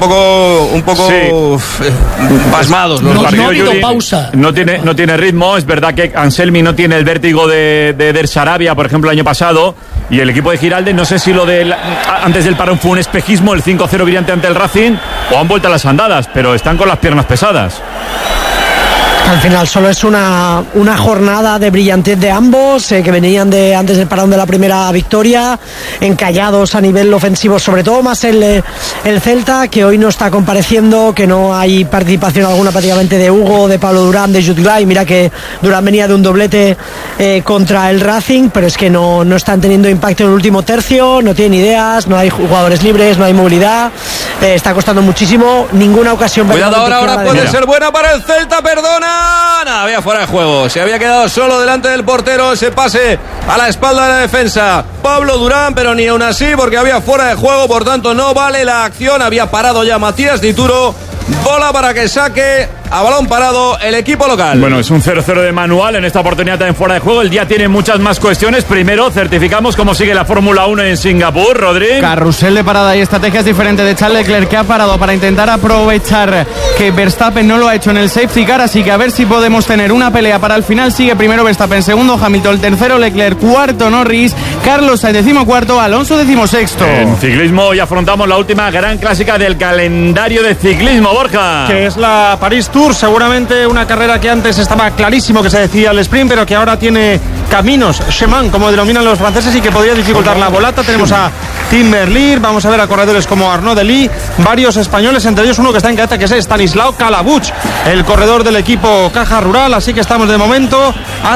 un poco sí. Pasmados. No ha habido pausa. No tiene ritmo. Es verdad que Anselmi no tiene el vértigo de Eder Sarabia, por ejemplo, el año pasado. Y el equipo de Giraldez, no sé si antes del parón fue un espejismo, el 5-0 brillante ante el Racing, o han vuelto a las andadas, pero están con las piernas pesadas. Al final solo es una jornada de brillantez de ambos, que venían antes del parón de la primera victoria, encallados a nivel ofensivo, sobre todo más el Celta, que hoy no está compareciendo, que no hay participación alguna prácticamente de Hugo, de Pablo Durán, de Jutglà, y mira que Durán venía de un doblete contra el Racing, pero es que no están teniendo impacto en el último tercio, no tienen ideas, no hay jugadores libres, no hay movilidad, está costando muchísimo, ninguna ocasión. Cuidado, ahora puede ser buena para el Celta, perdona. Nada, había fuera de juego. Se había quedado solo delante del portero. Ese pase a la espalda de la defensa Pablo Durán, pero ni aún así, porque había fuera de juego. Por tanto, no vale la acción. Había parado ya Matías Dituro. Bola para que saque a balón parado el equipo local. Bueno, es un 0-0 de manual en esta oportunidad también fuera de juego. El día tiene muchas más cuestiones. Primero, certificamos cómo sigue la Fórmula 1 en Singapur, Rodri. Carrusel de parada y estrategias diferentes de Charles Leclerc, que ha parado para intentar aprovechar que Verstappen no lo ha hecho en el safety car, así que a ver si podemos tener una pelea para el final. Sigue primero Verstappen, segundo Hamilton, tercero Leclerc, cuarto Norris, Carlos Sainz decimocuarto, Alonso decimosexto. En ciclismo hoy afrontamos la última gran clásica del calendario de ciclismo, Borja. Que es la París Tour, seguramente una carrera que antes estaba clarísimo que se decía el sprint, pero que ahora tiene caminos, chemin, como denominan los franceses, y que podría dificultar la volata. Tenemos a Tim Merlier, vamos a ver a corredores como Arnaud Delis, varios españoles, entre ellos uno que está en cabeza, que es Stanislao Calabuch, el corredor del equipo Caja Rural. Así que estamos de momento a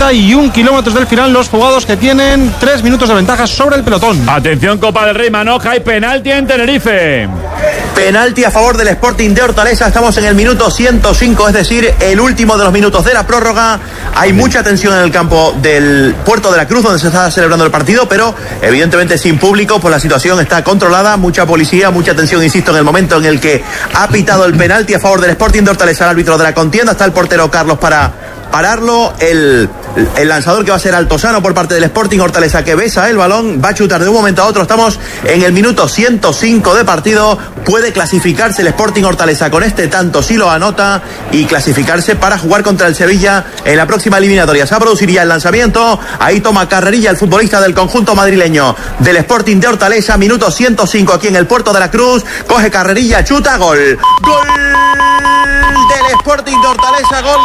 71 kilómetros del final, los jugados que tienen 3 minutos de ventaja sobre el pelotón. Atención, Copa del Rey, Manoja, y penalti en Tenerife. Penalti a favor del Sporting de Hortaleza. Estamos en el minuto 105, es decir, el último de los minutos de la prórroga. Hay mucha tensión en el campo del Puerto de la Cruz, donde se está celebrando el partido, pero evidentemente sin público, pues la situación está controlada. Mucha policía, mucha tensión, insisto, en el momento en el que ha pitado el penalti a favor del Sporting de Hortaleza. El árbitro de la contienda, está el portero Carlos para pararlo. El lanzador, que va a ser Altosano por parte del Sporting Hortaleza, que besa el balón, va a chutar de un momento a otro. Estamos en el minuto 105 de partido. Puede clasificarse el Sporting Hortaleza con este tanto si lo anota, y clasificarse para jugar contra el Sevilla en la próxima eliminatoria. Se produciría el lanzamiento, ahí toma carrerilla el futbolista del conjunto madrileño del Sporting de Hortaleza. Minuto 105 aquí en el Puerto de la Cruz, coge carrerilla, chuta, gol del Sporting de Hortaleza, gol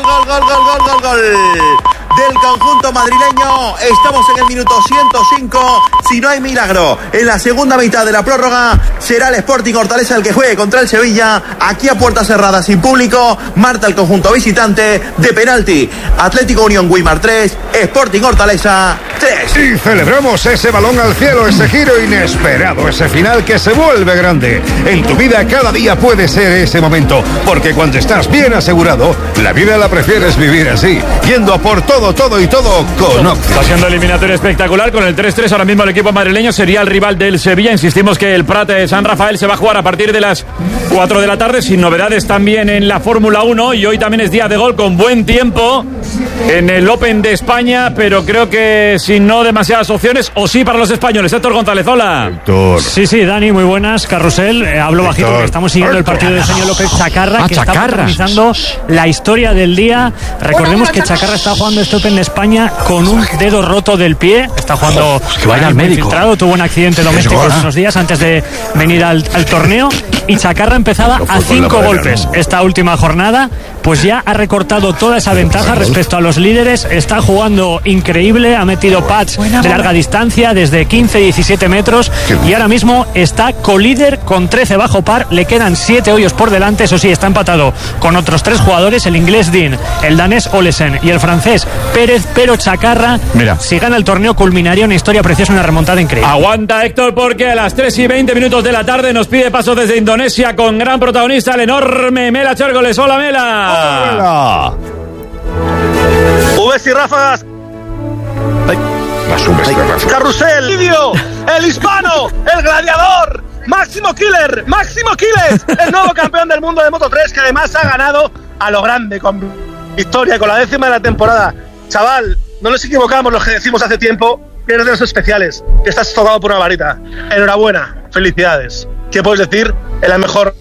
del conjunto madrileño. Estamos en el minuto 105. Si no hay milagro en la segunda mitad de la prórroga, será el Sporting Hortaleza el que juegue contra el Sevilla, aquí a puerta cerrada, sin público. Marta el conjunto visitante de penalti. Atlético Unión Güímar 3, Sporting Hortaleza 3. Y celebramos ese balón al cielo, ese giro inesperado, ese final que se vuelve grande. En tu vida cada día puede ser ese momento, porque cuando estás bien asegurado, la vida la prefieres vivir así, yendo a por todo con Octa. Está siendo eliminatoria espectacular con el 3-3. Ahora mismo el equipo madrileño sería el rival del Sevilla. Insistimos que el Prat de San Rafael se va a jugar a partir de las 4 de la tarde, sin novedades también en la Fórmula 1, y hoy también es día de gol con buen tiempo en el Open de España, pero creo que sin no demasiadas opciones, o sí para los españoles. Héctor González, hola. Héctor. Sí, Dani, muy buenas. Carrusel, hablo bajito porque estamos siguiendo el partido del señor López Chacarra, que está protagonizando la historia del día. Recordemos que Chacarra está jugando este Open de España con un dedo roto del pie. Está jugando que vaya al médico. Infiltrado, tuvo un accidente doméstico hace unos días antes de venir al torneo, y Chacarra empezaba a 5 golpes esta última jornada. Pues ya ha recortado toda esa ventaja respecto a los líderes. Está jugando increíble, ha metido pads de larga distancia desde 15-17 metros, y ahora mismo está colíder con 13 bajo par. Le quedan 7 hoyos por delante. Eso sí, está empatado con otros 3 jugadores, el inglés Dean, el danés Olesen y el francés Pérez. Pero Chacarra, mira, si gana el torneo, culminaría una historia preciosa, una remontada increíble. Aguanta, Héctor, porque a las 3:20 de la tarde nos pide paso desde Indonesia con gran protagonista, el enorme Mela Chérgoles. Hola, Mela. Hola. Ubes y ráfagas. Las Ubes y ráfagas. Carrusel, Lidio, el hispano, el gladiador, Máximo Quiles, el nuevo campeón del mundo de Moto3, que además ha ganado a lo grande con victoria, con la 10ª de la temporada. Chaval, no nos equivocamos los que decimos hace tiempo que eres de los especiales, que estás tocado por una varita. Enhorabuena, felicidades. ¿Qué puedes decir en la mejor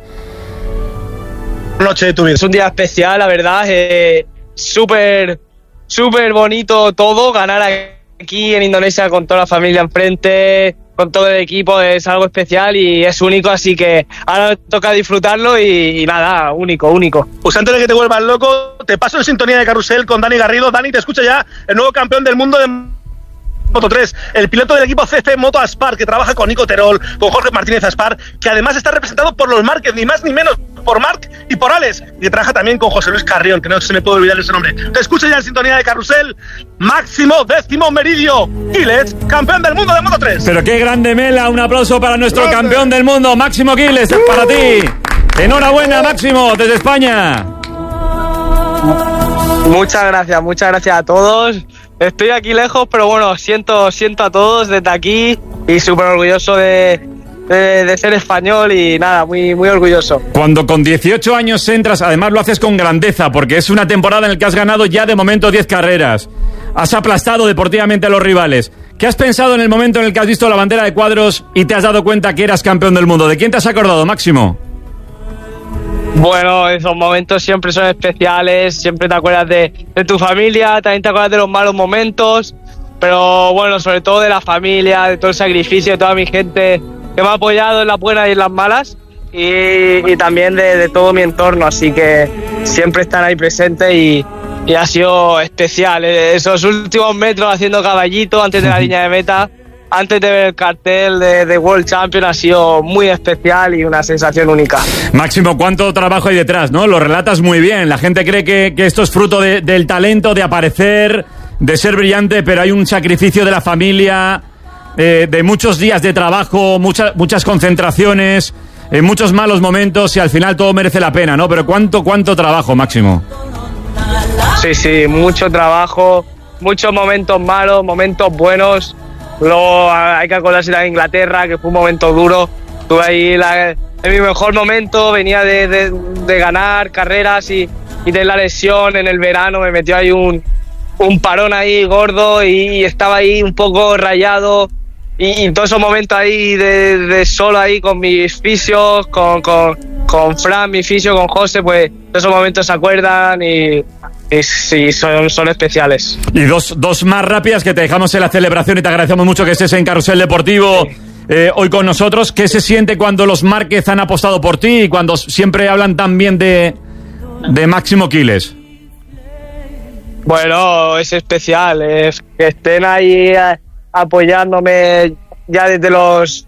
noche de tu vida. Es un día especial, la verdad, súper bonito todo, ganar aquí en Indonesia con toda la familia enfrente, con todo el equipo, es algo especial y es único, así que ahora toca disfrutarlo y nada, único. Pues antes de que te vuelvas loco, te paso en sintonía de carrusel con Dani Garrido. Dani, te escucha ya el nuevo campeón del mundo de Moto3, el piloto del equipo CC Moto Aspar, que trabaja con Nico Terol, con Jorge Martínez Aspar, que además está representado por los Márquez, ni más ni menos, por Marc y por Alex, y que trabaja también con José Luis Carrión, que no se me puede olvidar ese nombre. Te escucha ya en sintonía de carrusel, Máximo Décimo Meridio Quiles, campeón del mundo de Moto3. Pero qué grande Mela, un aplauso para nuestro campeón del mundo, Máximo Quiles, es para ti. Enhorabuena, Máximo, desde España. Muchas gracias a todos. Estoy aquí lejos, pero bueno, siento a todos desde aquí y súper orgulloso de ser español y nada, muy orgulloso. Cuando con 18 años entras, además lo haces con grandeza, porque es una temporada en la que has ganado ya de momento 10 carreras. Has aplastado deportivamente a los rivales. ¿Qué has pensado en el momento en el que has visto la bandera de cuadros y te has dado cuenta que eras campeón del mundo? ¿De quién te has acordado, Máximo? Bueno, esos momentos siempre son especiales, siempre te acuerdas de tu familia, también te acuerdas de los malos momentos, pero bueno, sobre todo de la familia, de todo el sacrificio, de toda mi gente que me ha apoyado en las buenas y en las malas, y también de todo mi entorno, así que siempre están ahí presentes y ha sido especial. Esos últimos metros haciendo caballito antes de la línea de meta, antes de ver el cartel de World Champion, ha sido muy especial y una sensación única. Máximo, ¿cuánto trabajo hay detrás, no? Lo relatas muy bien. La gente cree que esto es fruto del talento, de aparecer, de ser brillante, pero hay un sacrificio de la familia, de muchos días de trabajo, muchas concentraciones, muchos malos momentos y al final todo merece la pena, ¿no? Pero ¿cuánto trabajo, Máximo? Sí, mucho trabajo, muchos momentos malos, momentos buenos. Luego hay que acordarse de Inglaterra, que fue un momento duro. Estuve ahí en mi mejor momento, venía de ganar carreras y de la lesión en el verano. Me metió ahí un parón ahí gordo y estaba ahí un poco rayado. Y todos esos momentos ahí de solo ahí con mis fisios, con Fran, mi fisio, con José, pues todos esos momentos se acuerdan y sí, son especiales. Y dos más rápidas que te dejamos en la celebración y te agradecemos mucho que estés en Carrusel Deportivo hoy con nosotros. ¿Qué se siente cuando los Márquez han apostado por ti y cuando siempre hablan tan bien de Máximo Quiles? Bueno, es especial, es que estén ahí apoyándome ya desde los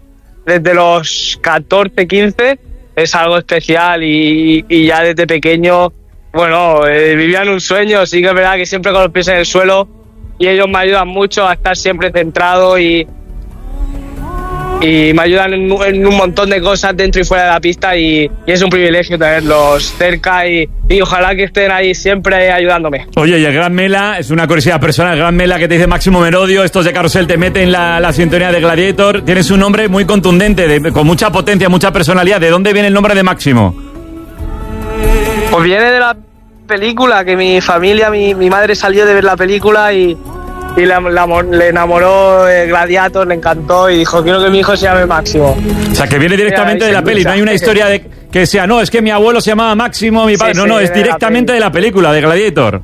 14, 15, es algo especial y ya desde pequeño, bueno, vivían un sueño. Sí que es verdad que siempre con los pies en el suelo y ellos me ayudan mucho a estar siempre centrado y me ayudan en un montón de cosas dentro y fuera de la pista y es un privilegio tenerlos cerca y ojalá que estén ahí siempre ayudándome. Oye, y el Gran Mela, es una curiosidad personal, el Gran Mela que te dice Máximo Merodio, estos de Carrusel te meten la sintonía de Gladiator, tienes un nombre muy contundente, con mucha potencia, mucha personalidad. ¿De dónde viene el nombre de Máximo? Pues viene de la película, que mi familia, mi madre salió de ver la película y le enamoró Gladiator, le encantó y dijo, quiero que mi hijo se llame Máximo. O sea, que viene directamente de la peli, no hay una historia de que sea, no, es que mi abuelo se llamaba Máximo, mi padre, no, es directamente de la película, de Gladiator.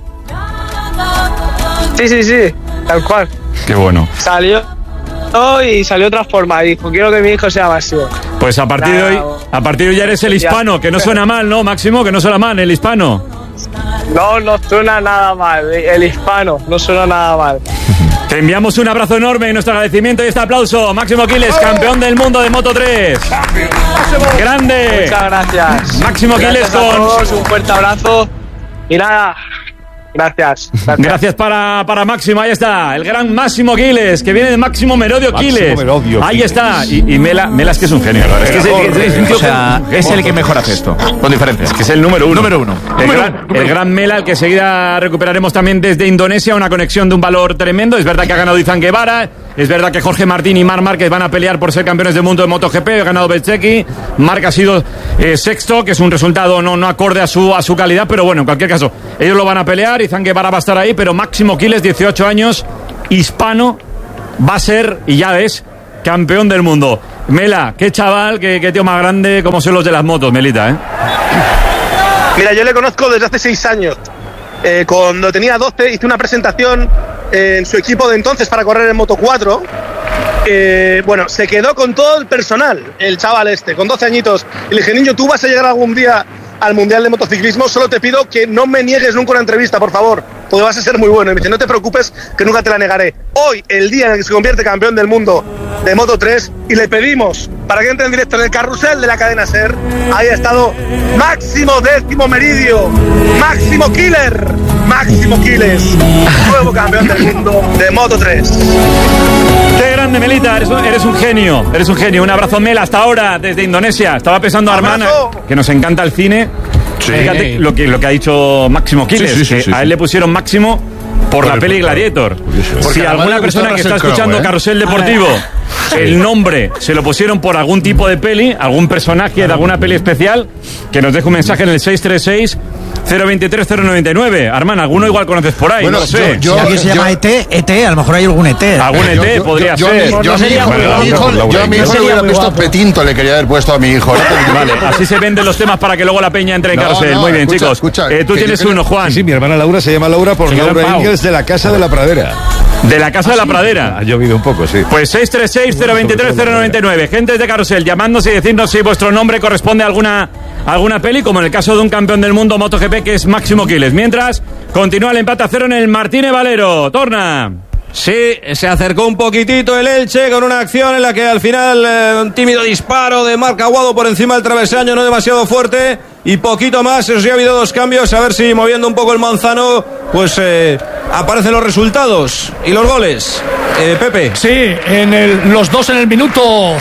Sí, tal cual. Qué bueno. Salió otra forma y dijo, quiero que mi hijo sea Máximo. Pues a partir de hoy ya eres el hispano, que no suena mal, ¿no, Máximo? Que no suena mal, el hispano. No suena nada mal, el hispano, no suena nada mal. Te enviamos un abrazo enorme y nuestro agradecimiento y este aplauso. Máximo Quiles, campeón del mundo de Moto3. ¡Grande! Muchas gracias. Máximo Quiles con... todos, un fuerte abrazo y nada... Gracias para Máximo, ahí está, el gran Máximo Quiles, que viene de Máximo Merodio Quiles. Ahí está, y Mela es que es un genio. Es el que mejor hace esto, con diferencia. Es que es el número uno. El gran Mela, el que enseguida recuperaremos también desde Indonesia, una conexión de un valor tremendo. Es verdad que ha ganado Izan Guevara, es verdad que Jorge Martín y Marc Márquez van a pelear por ser campeones del mundo de MotoGP. Ha ganado Bezzecchi, Marc ha sido sexto, que es un resultado no acorde a su calidad, pero bueno, en cualquier caso, ellos lo van a pelear. Izan Guevara va a estar ahí, pero Máximo Quiles, 18 años, hispano, va a ser y ya es campeón del mundo. Mela, qué chaval, qué tío más grande, como son los de las motos, Melita, ¿eh? Mira, yo le conozco desde hace 6 años. Cuando tenía 12 hice una presentación en su equipo de entonces para correr en Moto 4. Bueno, se quedó con todo el personal, el chaval con 12 añitos. Y le dije, niño, tú vas a llegar algún día al Mundial de Motociclismo, solo te pido que no me niegues nunca una entrevista, por favor, porque vas a ser muy bueno. Y me dice, no te preocupes, que nunca te la negaré. Hoy, el día en el que se convierte campeón del mundo de Moto 3, y le pedimos, para que entre en directo en el carrusel de la cadena SER, ahí ha estado Máximo Décimo Meridio, Máximo Killer, Máximo Quiles, nuevo campeón del mundo de Moto 3. Qué grande, Melita, eres un genio, Un abrazo, Mela, hasta ahora, desde Indonesia. Estaba pensando Armana, que nos encanta el cine. Sí. Fíjate lo que ha dicho Máximo Quiles, sí. A él le pusieron Máximo por la peli Gladiator. Si alguna persona que está escuchando Carrusel Deportivo, el nombre se lo pusieron por algún tipo de peli, algún personaje de alguna peli especial, que nos deje un mensaje en el 636-023-099. Arman, alguno igual conoces por ahí, bueno, no lo sé. Si alguien se llama ET, a lo mejor hay algún ET. Algún ET podría ser. Yo a mi hijo le hubiera puesto Petinto, le quería haber puesto a mi hijo. Vale, así se venden los temas para que luego la peña entre en Carrusel. Muy bien, chicos. Tú tienes uno, Juan. Sí, mi hermana Laura se llama Laura por Laura Ingalls de la Casa de la Pradera. De la Casa de la Pradera. Ha llovido un poco, sí. Pues 636-023-099. Gente de Carrusel, llamándose y decirnos si vuestro nombre corresponde a alguna peli, como en el caso de un campeón del mundo MotoGP que es Máximo Quiles. Mientras, continúa el empate a 0 en el Martínez Valero. Torna. Sí, se acercó un poquitito el Elche con una acción en la que al final un tímido disparo de Marc Aguado por encima del travesaño, no demasiado fuerte, y poquito más. Eso sí, ha habido 2 cambios, a ver si moviendo un poco el manzano pues aparecen los resultados y los goles. Pepe. Sí, los 2 en el minuto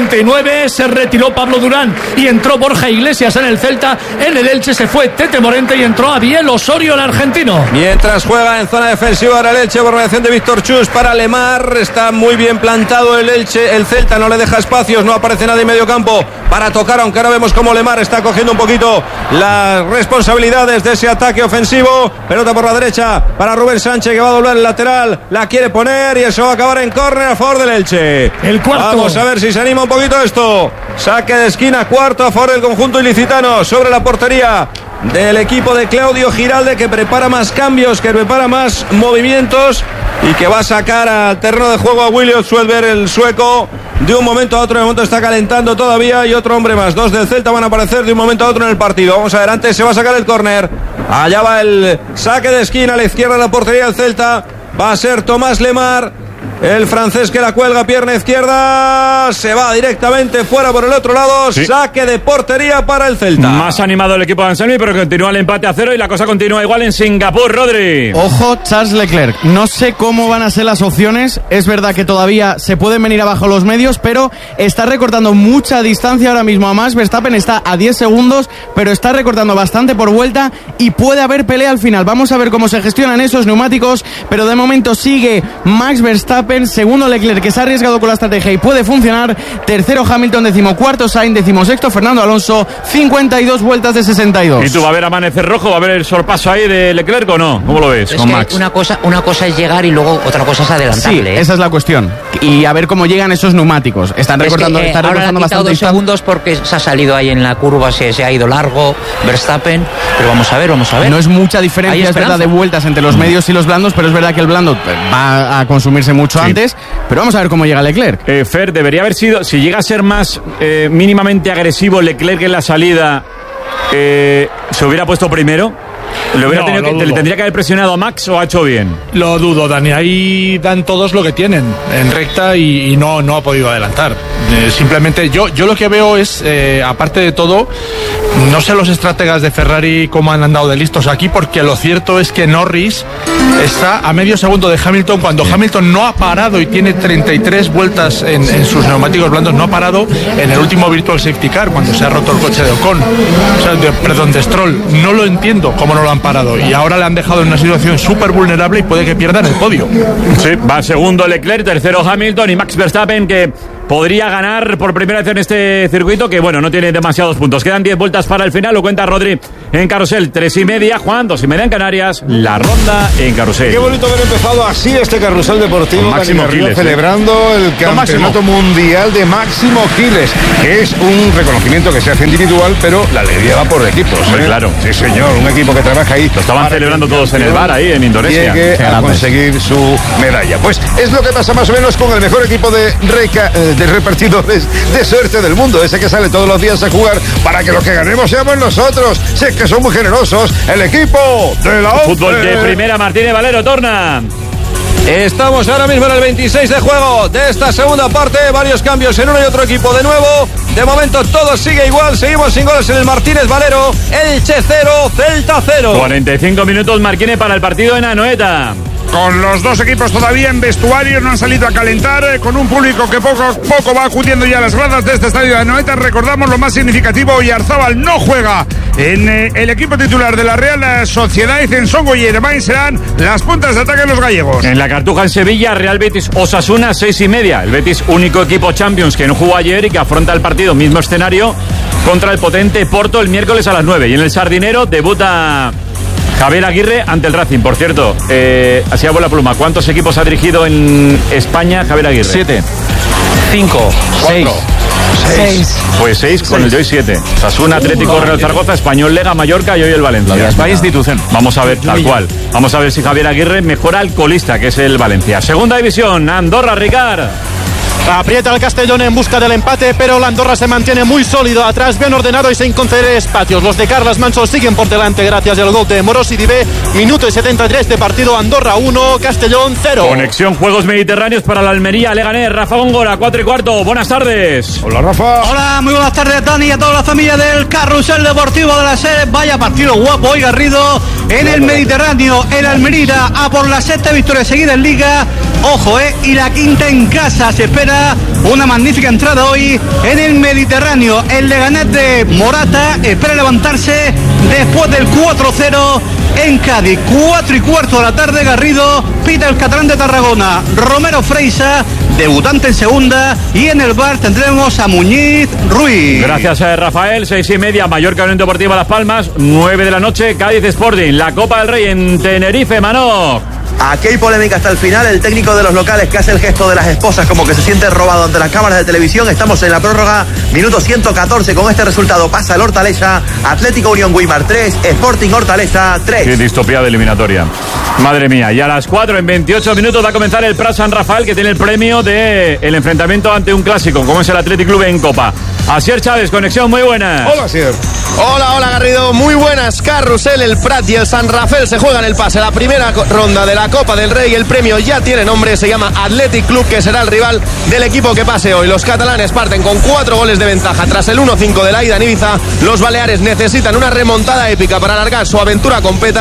59 se retiró Pablo Durán y entró Borja Iglesias en el Celta. En el Elche se fue Tete Morente y entró Abiel Osorio, el argentino. Mientras juega en zona defensiva ahora el Elche por mediación de Víctor Chus para Lemar. Está muy bien plantado el Elche. El Celta no le deja espacios, no aparece nadie en medio campo para tocar, aunque ahora vemos cómo Lemar está cogiendo un poquito las responsabilidades de ese ataque ofensivo. Pelota por la derecha para Rubén Sánchez, que va a doblar el lateral, la quiere poner y eso va a acabar en córner a favor del Elche. El cuarto. Vamos a ver si se anima un poquito esto. Saque de esquina, cuarto a favor del conjunto ilicitano sobre la portería del equipo de Claudio Giralde, que prepara más cambios, que prepara más movimientos y que va a sacar al terreno de juego a William Suelberg, el sueco, de un momento a otro. De momento está calentando todavía y otro hombre más. 2 del Celta van a aparecer de un momento a otro en el partido. Vamos adelante, se va a sacar el córner. Allá va el saque de esquina a la izquierda de la portería del Celta. Va a ser Tomás Lemar, el francés, que la cuelga, pierna izquierda, se va directamente fuera por el otro lado. Sí. Saque de portería para el Celta. Más animado el equipo de Anselmi, pero continúa el empate a 0 y la cosa continúa igual en Singapur. Rodri. Ojo, Charles Leclerc. No sé cómo van a ser las opciones. Es verdad que todavía se pueden venir abajo los medios, pero está recortando mucha distancia ahora mismo a Max Verstappen. Está a 10 segundos, pero está recortando bastante por vuelta y puede haber pelea al final. Vamos a ver cómo se gestionan esos neumáticos, pero de momento sigue Max Verstappen, segundo Leclerc, que se ha arriesgado con la estrategia y puede funcionar, tercero Hamilton, 14º Sainz, 16º Fernando Alonso, 52 vueltas de 62. ¿Y tú va a haber amanecer rojo, va a haber el sorpaso ahí de Leclerc o no? ¿Cómo lo ves con Max? Una cosa es llegar y luego otra cosa es adelantarle. Sí, esa es la cuestión. Y a ver cómo llegan esos neumáticos. Están recortando, están recortando bastante. 2 segundos porque se ha salido ahí en la curva, se ha ido largo Verstappen, pero vamos a ver. No es mucha diferencia, es verdad, de vueltas entre los medios y los blandos, pero es verdad que el blando va a consumirse mucho antes, pero vamos a ver cómo llega Leclerc. Fer, debería haber sido, si llega a ser más mínimamente agresivo Leclerc en la salida, se hubiera puesto primero. ¿Le tendría que haber presionado a Max o ha hecho bien? Lo dudo, Dani. Ahí dan todos lo que tienen en recta y no ha podido adelantar. Simplemente yo lo que veo es, aparte de todo, no sé los estrategas de Ferrari cómo han andado de listos aquí, porque lo cierto es que Norris está a medio segundo de Hamilton cuando Hamilton no ha parado y tiene 33 vueltas en sus neumáticos blandos. No ha parado en el último Virtual Safety Car cuando se ha roto el coche de Ocon, de Stroll. No lo entiendo cómo no lo han parado y ahora le han dejado en una situación súper vulnerable y puede que pierdan el podio. Sí, va segundo Leclerc, tercero Hamilton y Max Verstappen, que podría ganar por primera vez en este circuito, que bueno, no tiene demasiados puntos. Quedan 10 vueltas para el final, lo cuenta Rodri en Carrusel. 3:30, Juan, 2:30 en Canarias, la ronda en Carrusel. Qué bonito haber empezado así este Carrusel Deportivo con Máximo Giles, celebrando el Campeonato Mundial de Máximo Giles, que es un reconocimiento que se hace individual, pero la alegría va por equipos. Claro. Sí, señor, un equipo que trabaja ahí. Lo estaban celebrando todos en el bar ahí en Indonesia. Llegue a conseguir su medalla. Pues es lo que pasa más o menos con el mejor equipo de repartidores de suerte del mundo, ese que sale todos los días a jugar para que los que ganemos seamos nosotros. Si es que son muy generosos, el equipo de la fútbol de primera. Martínez Valero, torna. Estamos ahora mismo en el 26 de juego de esta segunda parte. Varios cambios en uno y otro equipo de nuevo. De momento todo sigue igual. Seguimos sin goles en el Martínez Valero. Elche 0, Celta 0. 45 minutos Martínez para el partido en Anoeta. Con los dos equipos todavía en vestuario, no han salido a calentar, con un público que poco a poco va acudiendo ya a las gradas de este estadio de Anoeta. Recordamos lo más significativo: Oyarzábal no juega en el equipo titular de la Real Sociedad, y Censongo y Eremain serán las puntas de ataque de los gallegos. En la Cartuja en Sevilla, Real Betis Osasuna 6:30. El Betis, único equipo Champions que no jugó ayer y que afronta el partido, mismo escenario, contra el potente Porto el miércoles a las 9. Y en el Sardinero debuta Javier Aguirre ante el Racing. Por cierto, así a bola pluma, ¿cuántos equipos ha dirigido en España Javier Aguirre? 7. 5. 4. 6. Pues 6 con el de hoy 7. Osasuna, Atlético, Real Zaragoza, Español, Lega, Mallorca y hoy el Valencia. Vaya institución. Vamos a ver, tal cual. Vamos a ver si Javier Aguirre mejora al colista, que es el Valencia. Segunda división, Andorra, Ricard. Aprieta el Castellón en busca del empate, pero la Andorra se mantiene muy sólido atrás, bien ordenado y sin conceder espacios. Los de Carles Manso siguen por delante gracias al gol de Morosi Dibé. Minuto y 73 de partido. Andorra 1, Castellón 0. Conexión Juegos Mediterráneos para la Almería, Leganés. Rafa Góngora, 4:15. Buenas tardes. Hola, Rafa. Hola, muy buenas tardes, Dani, y a toda la familia del Carrusel Deportivo de la SED. Vaya partido guapo y garrido en el Mediterráneo. El Almería a por la sexta victoria seguida en Liga. Ojo, y la quinta en casa. Se espera una magnífica entrada hoy en el Mediterráneo. El Leganés de Morata espera levantarse después del 4-0 en Cádiz. 4:15 de la tarde, Garrido pita el catalán de Tarragona. Romero Freisa, debutante en segunda, y en el bar tendremos a Muñiz Ruiz. Gracias a Rafael. 6:30, Mallorca Unión Deportiva Las Palmas. 9 de la noche, Cádiz Sporting. La Copa del Rey en Tenerife, Manó. Aquí hay polémica hasta el final. El técnico de los locales que hace el gesto de las esposas como que se siente robado ante las cámaras de televisión. Estamos en la prórroga, minuto 114. Con este resultado pasa el Hortaleza. Atlético Unión Guimar 3, Sporting Hortaleza 3. Qué distopía de eliminatoria. Madre mía. Y a las 4 en 28 minutos va a comenzar el Prat San Rafael, que tiene el premio de el enfrentamiento ante un clásico, como es el Athletic Club en Copa. Asier Chávez, conexión, muy buena. Hola, Asier. Hola, Garrido, muy buenas. Carrusel, el Prat y el San Rafael se juegan el pase a la primera ronda de la Copa del Rey. El premio ya tiene nombre, se llama Athletic Club, que será el rival del equipo que pase hoy. Los catalanes parten con 4 goles de ventaja tras el 1-5 de la ida en Ibiza. Los baleares necesitan una remontada épica para alargar su aventura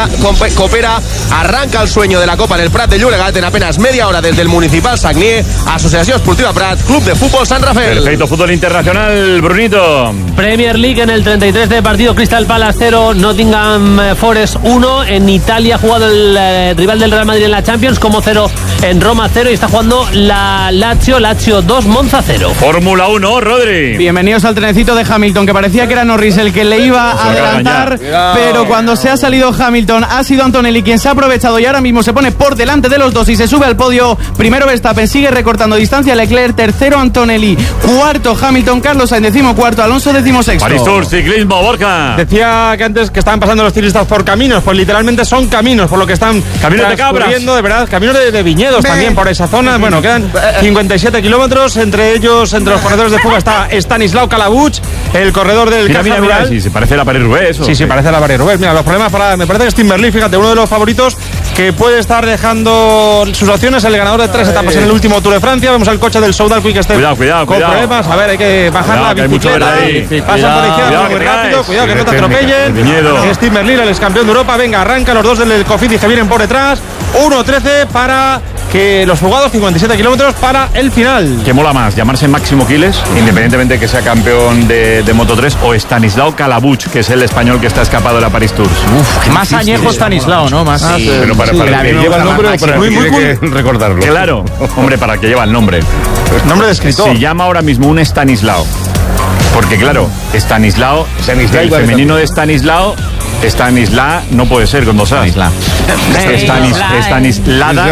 copera. Arranca el sueño de la Copa en el Prat de Llobregat en apenas media hora desde el Municipal Sagnier. Asociación Esportiva Prat, Club de Fútbol San Rafael. Perfecto, fútbol internacional, Brunito. Premier League en el 33 de partido, Crystal Palace 0, Nottingham Forest 1. En Italia ha jugado el rival del Real Madrid en la Champions, como 0 en Roma 0, y está jugando la Lazio 2, Monza 0. Fórmula 1, Rodri. Bienvenidos al trenecito de Hamilton, que parecía que era Norris el que le iba a adelantar, pero cuando se ha salido Hamilton ha sido Antonelli quien se ha aprovechado y ahora mismo se pone por delante de los dos y se sube al podio. Primero Verstappen, sigue recortando distancia Leclerc, tercero Antonelli, cuarto Hamilton, Carlos Sainz decimocuarto, Alonso decimosexto. París Tour, ciclismo, Borja. Decía que antes que estaban pasando los ciclistas por caminos, pues literalmente son caminos, por lo que están caminos de cabras, de verdad, caminos de viñedos también por esa zona. Bueno, quedan 57 kilómetros, entre ellos, entre los corredores de fuga está Stanislao Calabuch, el corredor del Caja Rural. Sí, se parece a la París-Roubaix. Sí, parece a la París-Roubaix. Mira, los problemas me parece que es Timberlake, fíjate, uno de los favoritos que puede estar dejando sus opciones, el ganador de 3 etapas en el último Tour de Francia. Vemos al coche del Soudal Quick Step cuidado, con problemas. A ver, hay que bajar la bicicleta. Pasan por izquierda muy rápido, cuidado que no te atropellen. Es Timberlake, el ex campeón de Europa. Venga, arranca los dos del Cofidis que vienen por detrás. 1:13 para que los jugados, 57 kilómetros para el final. ¿Qué mola más? ¿Llamarse Máximo Quiles, independientemente de que sea campeón de Moto3, o Stanislao Calabuch, que es el español que está escapado de la Paris Tours? Más añejo Stanislao, ¿no? Más. Sí, pero para el que lleva el nombre o para el que tiene que recordarlo. Claro, hombre, para el que lleva el nombre. Nombre de escritor. Se llama ahora mismo un Stanislao. Porque claro, Stanislao, el femenino de Stanislao, Stanisla no puede ser con dos A. Stanislada.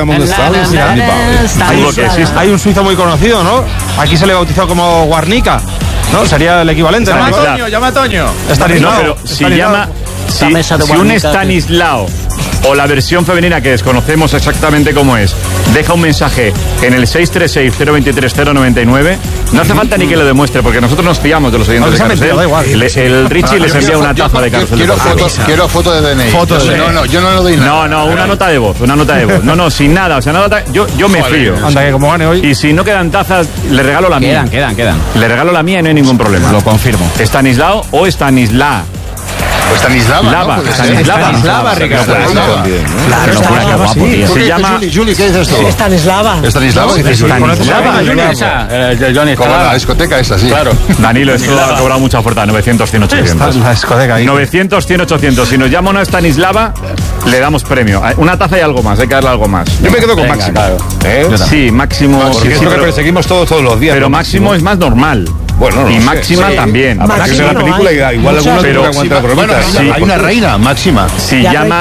Hay un suizo muy conocido, ¿no? Aquí se le bautizó como Guarnica, ¿no? Sería el equivalente. Llama a Toño. No, pero si un Stanislao o la versión femenina que desconocemos exactamente cómo es, deja un mensaje en el 636-023-099, no hace falta ni que lo demuestre, porque nosotros nos fiamos de los oyentes de Carrusel. El Richie les envía una taza de Carrusel. Quiero foto de DNI. Yo no lo doy nada. No, una nota de voz. No, sin nada. O sea, yo me fío. Anda, que como gane hoy. Y si no quedan tazas, le regalo la mía. Quedan. Le regalo la mía y no hay ningún problema. Lo confirmo. Stanislao o Stanislá. Pues Stanislava, Stanislava, Ricardo. Claro, guapo, tío. Se llama... Juli, ¿qué dices tú? Stanislava. Stanislava. Como la discoteca esa, sí. Claro. Danilo, esto ha cobrado mucha oferta. 900, 100, 800. La discoteca ahí. 900, 100, 800. Si nos llama una Stanislava, le damos premio. Una taza y algo más. Hay que darle algo más. Yo me quedo con Máximo. Sí, Máximo. Porque es lo que perseguimos todos los días. Pero Máximo es más normal. Bueno, y Máxima también. Aparte que la película igual algunos pero aguantar bromitas. Hay una reina, Máxima. Si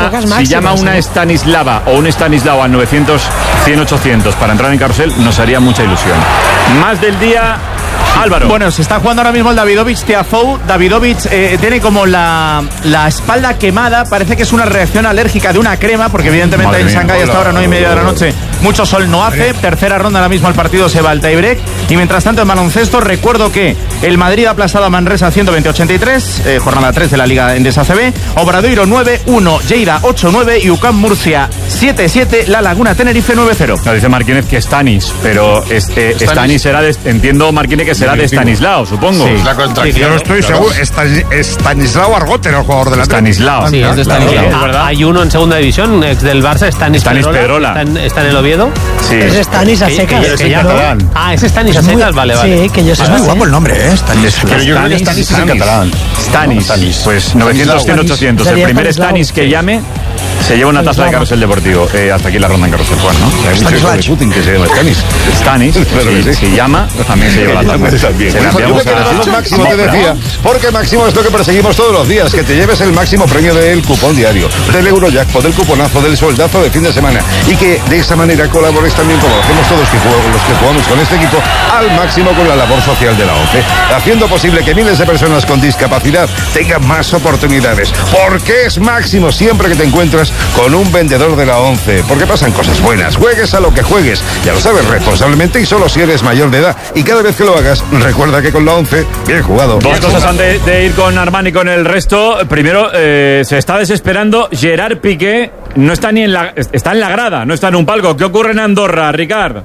llama una Stanislava o un Stanislao al 900, 100, 800 para entrar en Carrusel, nos haría mucha ilusión. Más del día, Álvaro. Bueno, se está jugando ahora mismo el Davidovich Tiafoe. Davidovich tiene como la espalda quemada. Parece que es una reacción alérgica de una crema, porque evidentemente en Shanghái hasta ahora 9:30 de la noche mucho sol no hace. Tercera ronda, ahora mismo el partido se va al tiebreak. Y mientras tanto en baloncesto, recuerdo que el Madrid ha aplastado a Manresa 120-83, jornada 3 de la Liga Endesa CB. Obradoiro 9-1, Lleida 8-9 y UCAM Murcia 7-7, La Laguna Tenerife 9-0. No, dice Marquínez que Stanis, pero Stanis será entiendo, Marquínez, que será de Stanislao, supongo. Sí. La contracción. Yo no estoy seguro. Stanislao Argote, el jugador de la Stanislao. Sí, es de Stanislao. Hay uno en segunda división, ex del Barça, Stanis Pedrola. Está en el Oviedo. Sí. Es Stanis a secas. Es Stanis a secas, vale. Sí, que yo sé. Es muy guapo el nombre, Stanis. Pero yo creo que Stanis es en catalán. Stanis. Pues 900, 100, 800. El primer Stanis que llame se lleva una taza de Carrusel Deportivo. Hasta aquí la ronda en Carrusel, Juan, ¿no? Hay mucho hijo de Putin que se llama Stanis. Si llama, también se lleva la taza. Yo me quedo con Máximo, te decía, porque Máximo es lo que perseguimos todos los días, que te lleves el máximo premio del cupón diario, del Eurojackpot, del cuponazo, del soldazo de fin de semana, y que de esa manera colabores también, como lo hacemos todos los que jugamos con este equipo, al máximo con la labor social de la ONCE, haciendo posible que miles de personas con discapacidad tengan más oportunidades. Porque es Máximo siempre que te encuentras con un vendedor de la ONCE, porque pasan cosas buenas. Juegues a lo que juegues, ya lo sabes, responsablemente y solo si eres mayor de edad. Y cada vez que lo hagas, recuerda que con la ONCE, bien jugado. Dos cosas antes de ir con Armani con el resto. Primero, se está desesperando. Gerard Piqué no está ni está en la grada, no está en un palco. ¿Qué ocurre en Andorra, Ricard?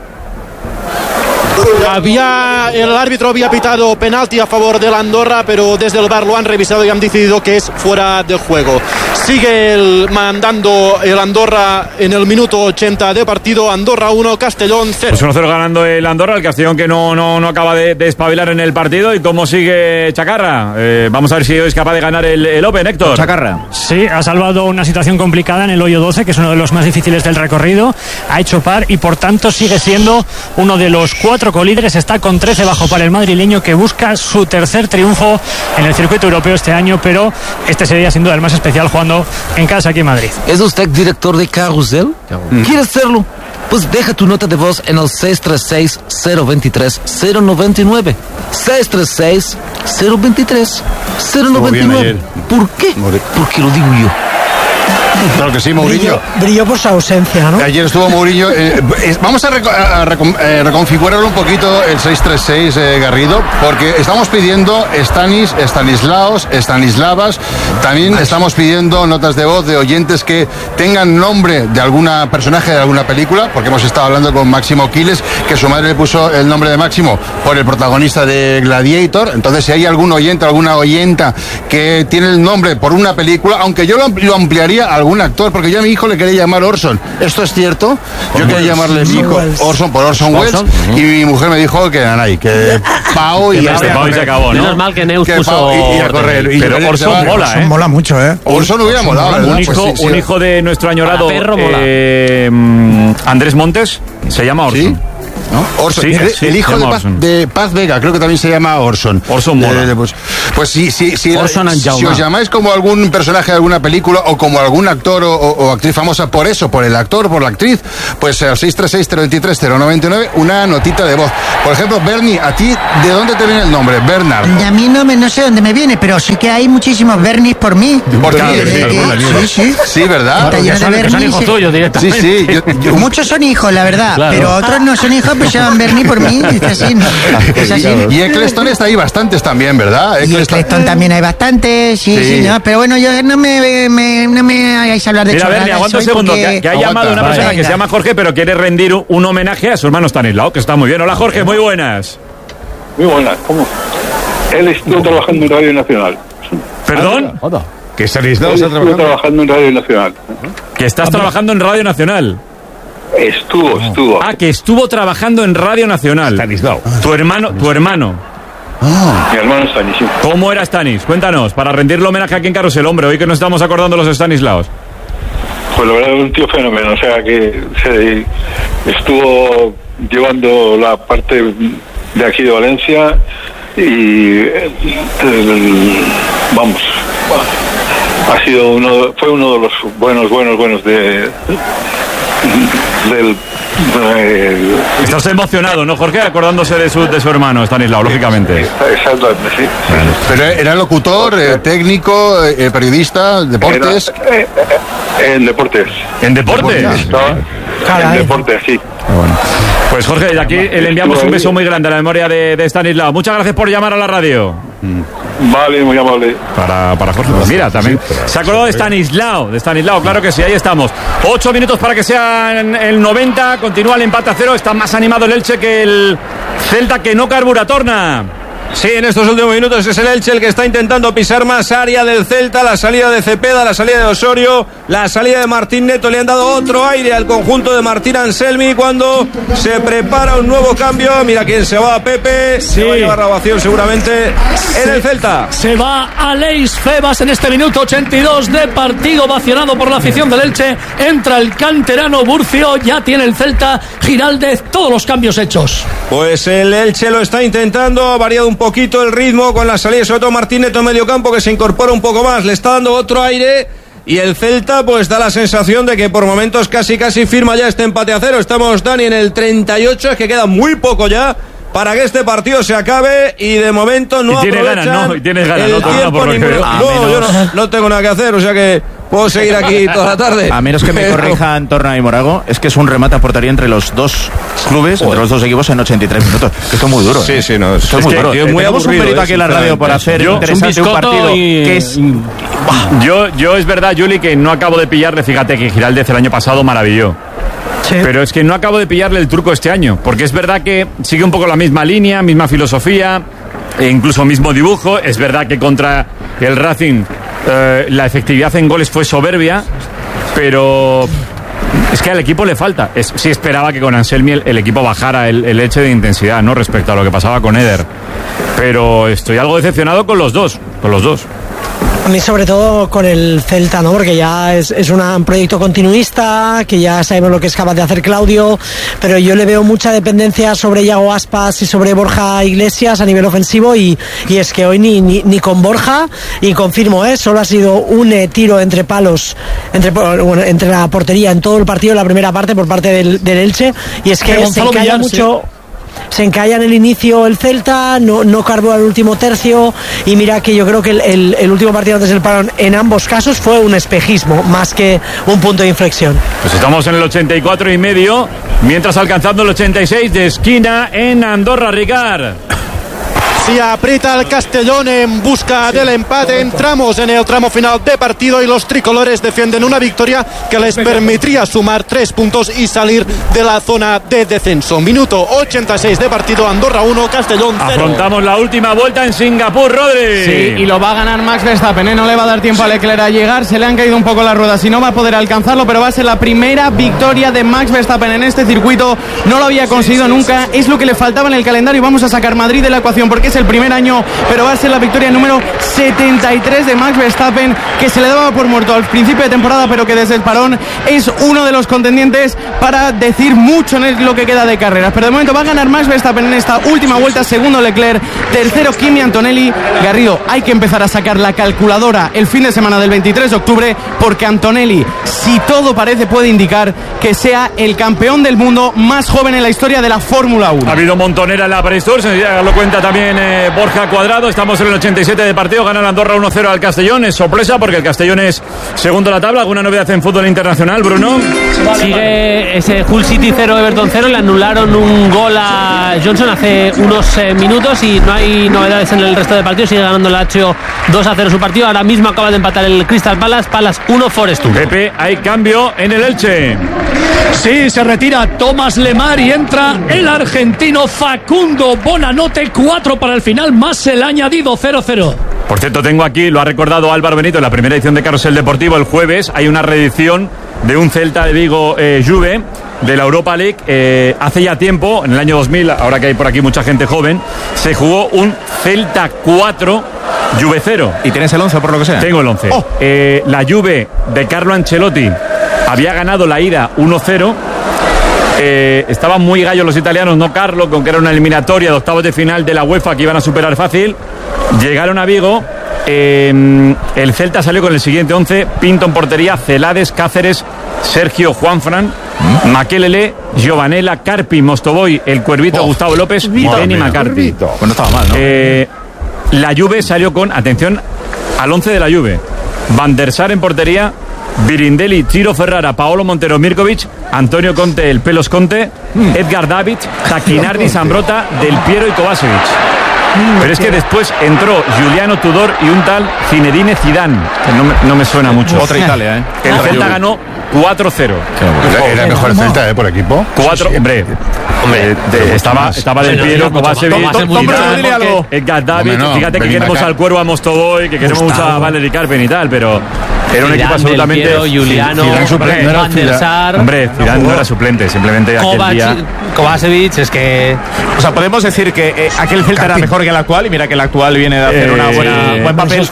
El árbitro había pitado penalti a favor del Andorra, pero desde el VAR lo han revisado y han decidido que es fuera de juego. Sigue mandando el Andorra en el minuto 80 de partido. Andorra 1, Castellón 0. Pues 1-0 ganando el Andorra, el Castellón que no acaba de espabilar en el partido. ¿Y cómo sigue Chacarra? Vamos a ver si hoy es capaz de ganar el Open, Héctor. Chacarra. Sí, ha salvado una situación complicada en el hoyo 12, que es uno de los más difíciles del recorrido. Ha hecho par y por tanto sigue siendo uno de los 4 colíderes. Está con 13 bajo para el madrileño, que busca su tercer triunfo en el circuito europeo este año, pero este sería sin duda el más especial jugando en casa aquí en Madrid. ¿Es usted director de Carrusel? ¿Quiere hacerlo? Pues deja tu nota de voz en el 636-023-099. 636-023-099. ¿Por qué? Porque lo digo yo. Claro que sí, Mourinho. Brilló por su ausencia, ¿no? Ayer estuvo Mourinho. Vamos a reconfigurar un poquito el 636, Garrido, porque estamos pidiendo Stanislaos, Stanislavas. También estamos pidiendo notas de voz de oyentes que tengan nombre de alguna personaje de alguna película, porque hemos estado hablando con Máximo Quiles, que su madre le puso el nombre de Máximo por el protagonista de Gladiator. Entonces, si hay algún oyente, alguna oyenta que tiene el nombre por una película, aunque yo lo ampliaría a alguna un actor, porque yo a mi hijo le quería llamar Orson. ¿Esto es cierto? Yo quería llamarle a mi hijo Orson por Orson Welles, y mi mujer me dijo que Nanay, que Pau y Pau y se acabó, ¿no? Menos mal que Neus que puso Pau y a correr. Pero Orson mola, Orson mola mucho, ¿eh? Orson hubiera molado, ¿verdad? Un hijo de nuestro añorado Andrés Montes se llama Orson. ¿Sí? ¿No? Orson. Sí, el hijo de Paz Vega, creo que también se llama Orson. Orson mola. Pues si Orson and si Jaume. os llamáis como algún personaje de alguna película o como algún actor o actriz famosa por eso, por el actor, por la actriz, pues al 636-023-099 una notita de voz. Por ejemplo, Bernie, ¿a ti de dónde te viene el nombre? Bernard. A mí no sé dónde me viene, pero sí que hay muchísimos Bernies por mí. ¿Por qué? Sí, sí, ¿verdad? Que son hijos tuyos directamente. Sí, muchos son hijos, la verdad, claro. pero otros no son hijos, pues se llaman Bernie por mí. Es así, ¿no? Es así. Y Eccleston está ahí bastantes también, ¿verdad? Y Eccleston también hay bastantes, sí, no, pero bueno, yo no me hagáis hablar de Mira, chorradas. Bernie, aguanta un segundo, que ha llamado una persona que se llama Jorge, pero quiere rendir un homenaje a su hermano Stanislao, que está muy bien. Hola, Jorge, muy buenas. Muy buenas, ¿cómo? Él estuvo trabajando en Radio Nacional. ¿Perdón? Que Stanislao Él está estuvo trabajando en Radio Nacional. Que estás trabajando en Radio Nacional. Estuvo. Ah, que estuvo trabajando en Radio Nacional. Stanislao. Tu hermano. Mi hermano Stanis, sí. ¿Cómo era Stanis? Cuéntanos, para rendirle homenaje aquí en Carrusel, hombre, hoy que nos estamos acordando los Stanislaos. Pues la verdad es un tío fenómeno, o sea que estuvo llevando la parte de aquí de Valencia y vamos, ha sido fue uno de los buenos del Estás emocionado, ¿no, Jorge? Acordándose de su hermano, Stanislao, lógicamente. Exactamente, sí. Bueno, pero era locutor, técnico, periodista, deportes. En deportes. ¿En deportes? En deportes, sí. Bueno. Pues Jorge, de aquí le enviamos un beso muy grande a la memoria de Stanislao. Muchas gracias por llamar a la radio. Vale, muy amable. Para Jorge, pues mira, también se ha acordado de Stanislao, claro que sí, ahí estamos. 8 minutos para que sean el 90, continúa el empate a 0, está más animado el Elche que el Celta, que no carbura, torna. Sí, en estos últimos minutos es el Elche el que está intentando pisar más área del Celta. La salida de Cepeda, la salida de Osorio, la salida de Martín Neto le han dado otro aire al conjunto de Martín Anselmi cuando se prepara un nuevo cambio. Mira quién se va, Pepe. Se va a llevar la ovación seguramente en el Celta. Se va Aleix Febas en este minuto 82 de partido, ovacionado por la afición del Elche. Entra el canterano Burcio, ya tiene el Celta Giraldez todos los cambios hechos. Pues el Elche lo está intentando, ha variado un poquito el ritmo con la salida, sobre todo Martín Neto en medio campo, que se incorpora un poco más, le está dando otro aire, y el Celta pues da la sensación de que por momentos casi firma ya este empate a 0. Estamos, Dani, en el 38, es que queda muy poco ya para que este partido se acabe, y de momento no aprovechan y tienes ganas, el tiempo ninguno. Yo no tengo nada que hacer, o sea que puedo seguir aquí toda la tarde. A menos que me corrijan Torna y Morago, es que es un remate a portería entre los dos clubes, entre los dos equipos en 83 minutos. Esto es muy duro. Sí, sí, no. Esto es muy duro. Tenemos un perito aquí en la radio por hacer interesante un partido que es... Yo es verdad, Juli, que no acabo de pillarle, fíjate que Giraldez el año pasado maravilló. Sí. Pero es que no acabo de pillarle el truco este año, porque es verdad que sigue un poco la misma línea, misma filosofía, e incluso mismo dibujo. Es verdad que contra el Racing la efectividad en goles fue soberbia, pero es que al equipo le falta. Sí esperaba que con Anselmi el equipo bajara el Elche de intensidad, ¿no?, respecto a lo que pasaba con Eder, pero estoy algo decepcionado con los dos. A mí sobre todo con el Celta, ¿no? Porque ya es un proyecto continuista, que ya sabemos lo que es capaz de hacer Claudio, pero yo le veo mucha dependencia sobre Iago Aspas y sobre Borja Iglesias a nivel ofensivo, y es que hoy ni con Borja, y confirmo, solo ha sido un tiro entre palos, entre la portería en todo el partido, en la primera parte, por parte del Elche, y es que se encalla mucho... Se encalla en el inicio el Celta, no carbó al último tercio, y mira que yo creo que el último partido antes del parón en ambos casos fue un espejismo más que un punto de inflexión. Pues estamos en el 84,5, mientras alcanzando el 86 de esquina en Andorra, Ricard. Si aprieta el Castellón en busca del empate, entramos en el tramo final de partido y los tricolores defienden una victoria que les permitiría sumar 3 puntos y salir de la zona de descenso. Minuto 86 de partido, Andorra 1, Castellón 0. Afrontamos la última vuelta en Singapur, Rodri. Sí, y lo va a ganar Max Verstappen, ¿eh? No le va a dar tiempo a Leclerc a llegar, se le han caído un poco las ruedas y no va a poder alcanzarlo, pero va a ser la primera victoria de Max Verstappen en este circuito. No lo había conseguido nunca, es lo que le faltaba en el calendario y vamos a sacar Madrid de la ecuación porque es el primer año, pero va a ser la victoria número 73 de Max Verstappen, que se le daba por muerto al principio de temporada, pero que desde el parón es uno de los contendientes para decir mucho en lo que queda de carreras. Pero de momento va a ganar Max Verstappen en esta última vuelta, segundo Leclerc, tercero Kimi Antonelli. Garrido, hay que empezar a sacar la calculadora el fin de semana del 23 de octubre, porque Antonelli, si todo parece, puede indicar que sea el campeón del mundo más joven en la historia de la Fórmula 1. Ha habido montonera en la Paris Tours, ya lo cuenta también Borja Cuadrado. Estamos en el 87 de partido, gana Andorra 1-0 al Castellón. Es sorpresa porque el Castellón es segundo en la tabla. ¿Alguna novedad en fútbol internacional, Bruno? Sigue ese Hull City 0, Everton 0. Le anularon un gol a Johnson hace unos minutos y no hay novedades en el resto de partidos. Sigue ganando el Lazio 2-0 su partido. Ahora mismo acaba de empatar el Crystal Palace 1, Forest 1. Pepe, hay cambio en el Elche. Sí, se retira Tomás Lemar y entra el argentino Facundo Bonanote. 4 para el final, más el añadido 0-0. Por cierto, tengo aquí, lo ha recordado Álvaro Benito en la primera edición de Carrusel Deportivo el jueves. Hay una reedición de un Celta de Vigo Juve de la Europa League. Hace ya tiempo, en el año 2000, ahora que hay por aquí mucha gente joven, se jugó un Celta 4 Juve 0. ¿Y tienes el 11 por lo que sea? Tengo el 11. Oh. La Juve de Carlo Ancelotti había ganado la ida 1-0. Estaban muy gallos los italianos, no Carlo, con que era una eliminatoria de octavos de final de la UEFA que iban a superar fácil. Llegaron a Vigo. El Celta salió con el siguiente 11: Pinto en portería, Celades, Cáceres, Sergio Juanfran, Makelele, Giovanella, Carpi, Mostovoy, el Cuervito, Gustavo López y Benny McCarthy. Pues no estaba mal, ¿no? La Juve salió con, atención al 11 de la Juve: Van der Sar en portería, Birindelli, Ciro Ferrara, Paolo Montero, Mirkovic, Antonio Conte, el Pelos Conte, Edgar David, Taquinardi, Zambrota, Del Piero y Kovacevic. Pero es que después entró Giuliano Tudor y un tal Zinedine Zidane, que no me suena mucho. Otra Italia, ¿eh? El Celta ganó 4-0. ¿Era mejor el Celta por equipo? 4, hombre, estaba Del Piero, Kovacevic, Edgar David. Fíjate que queremos al Cuervo, a Mostovoy, que queremos mucho a Valery Carpen y tal, pero era un equipo absolutamente... Del Piero, Giuliano, Van der Sar... Hombre, Zidane no era suplente, simplemente aquel día... Kovacevic, es que... O sea, podemos decir que aquel Celta era mejor que el actual, y mira que el actual viene de hacer buen papel.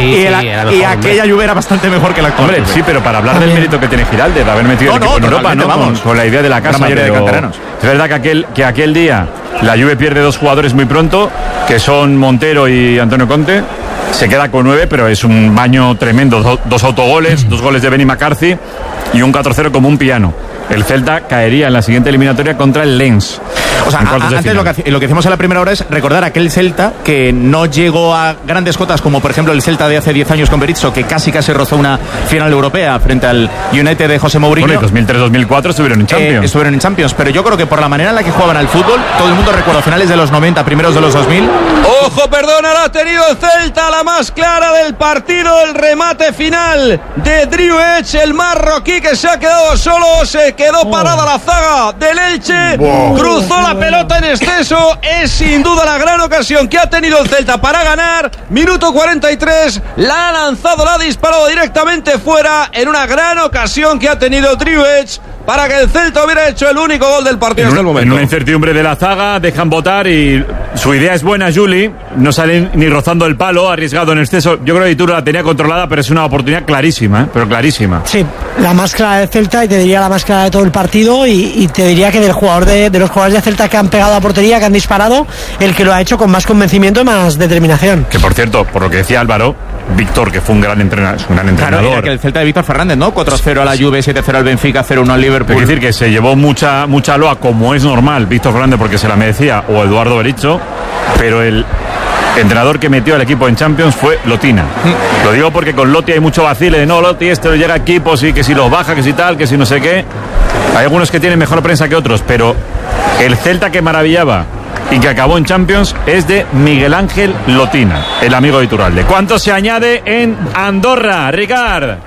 Y aquella Juve era bastante mejor que el actual. Hombre, sí, pero para hablar del mérito que tiene Giralde, de haber metido el equipo en Europa, ¿no? Vamos, con la idea de la casa. La mayoría de canteranos. Es verdad que aquel día la Juve pierde 2 jugadores muy pronto, que son Montero y Antonio Conte. Se queda con 9, pero es un baño tremendo. 2 autogoles, 2 goles de Benny McCarthy y un 4-0 como un piano. El Celta caería en la siguiente eliminatoria contra el Lens. O sea, antes lo que hicimos en la primera hora es recordar aquel Celta que no llegó a grandes cotas, como por ejemplo el Celta de hace 10 años con Berizzo, que casi rozó una final europea frente al United de José Mourinho. Bueno, 2003-2004 estuvieron en Champions. Pero yo creo que por la manera en la que jugaban al fútbol, todo el mundo recuerda finales de los 90, primeros de los 2000. ¡Ojo, perdona! La ha tenido el Celta, la más clara del partido, el remate final de Drew Edge, el marroquí que se ha quedado solo, se quedó parada la zaga del Elche, cruzó la pelota en exceso. Es sin duda la gran ocasión que ha tenido el Celta para ganar. Minuto 43, la ha lanzado, la ha disparado directamente fuera, en una gran ocasión que ha tenido Drew Edge para que el Celta hubiera hecho el único gol del partido hasta el momento. En una incertidumbre de la zaga, dejan votar y su idea es buena, Juli. No salen ni rozando el palo, arriesgado en exceso. Yo creo que Dituro la tenía controlada, pero es una oportunidad clarísima, pero clarísima. Sí, la más clara del Celta, y te diría la más clara de todo el partido, y te diría que de los jugadores de Celta que han pegado a portería, que han disparado, el que lo ha hecho con más convencimiento y más determinación. Que por cierto, por lo que decía Álvaro, Víctor, que fue un gran entrenador. Claro, era que el Celta de Víctor Fernández, ¿no? 4-0 a la Juve, 7-0 al Benfica, 0-1 al Liverpool. Es decir, que se llevó mucha loa, como es normal, Víctor Fernández, porque se la merecía, o Eduardo Berizzo, pero el entrenador que metió al equipo en Champions fue Lotina. Lo digo porque con Lotti hay mucho vacile de no, Lotti llega a equipos y que si los baja, que si tal, que si no sé qué. Hay algunos que tienen mejor prensa que otros, pero el Celta que maravillaba y que acabó en Champions es de Miguel Ángel Lotina, el amigo de Iturralde. ¿Cuánto se añade en Andorra, Ricard?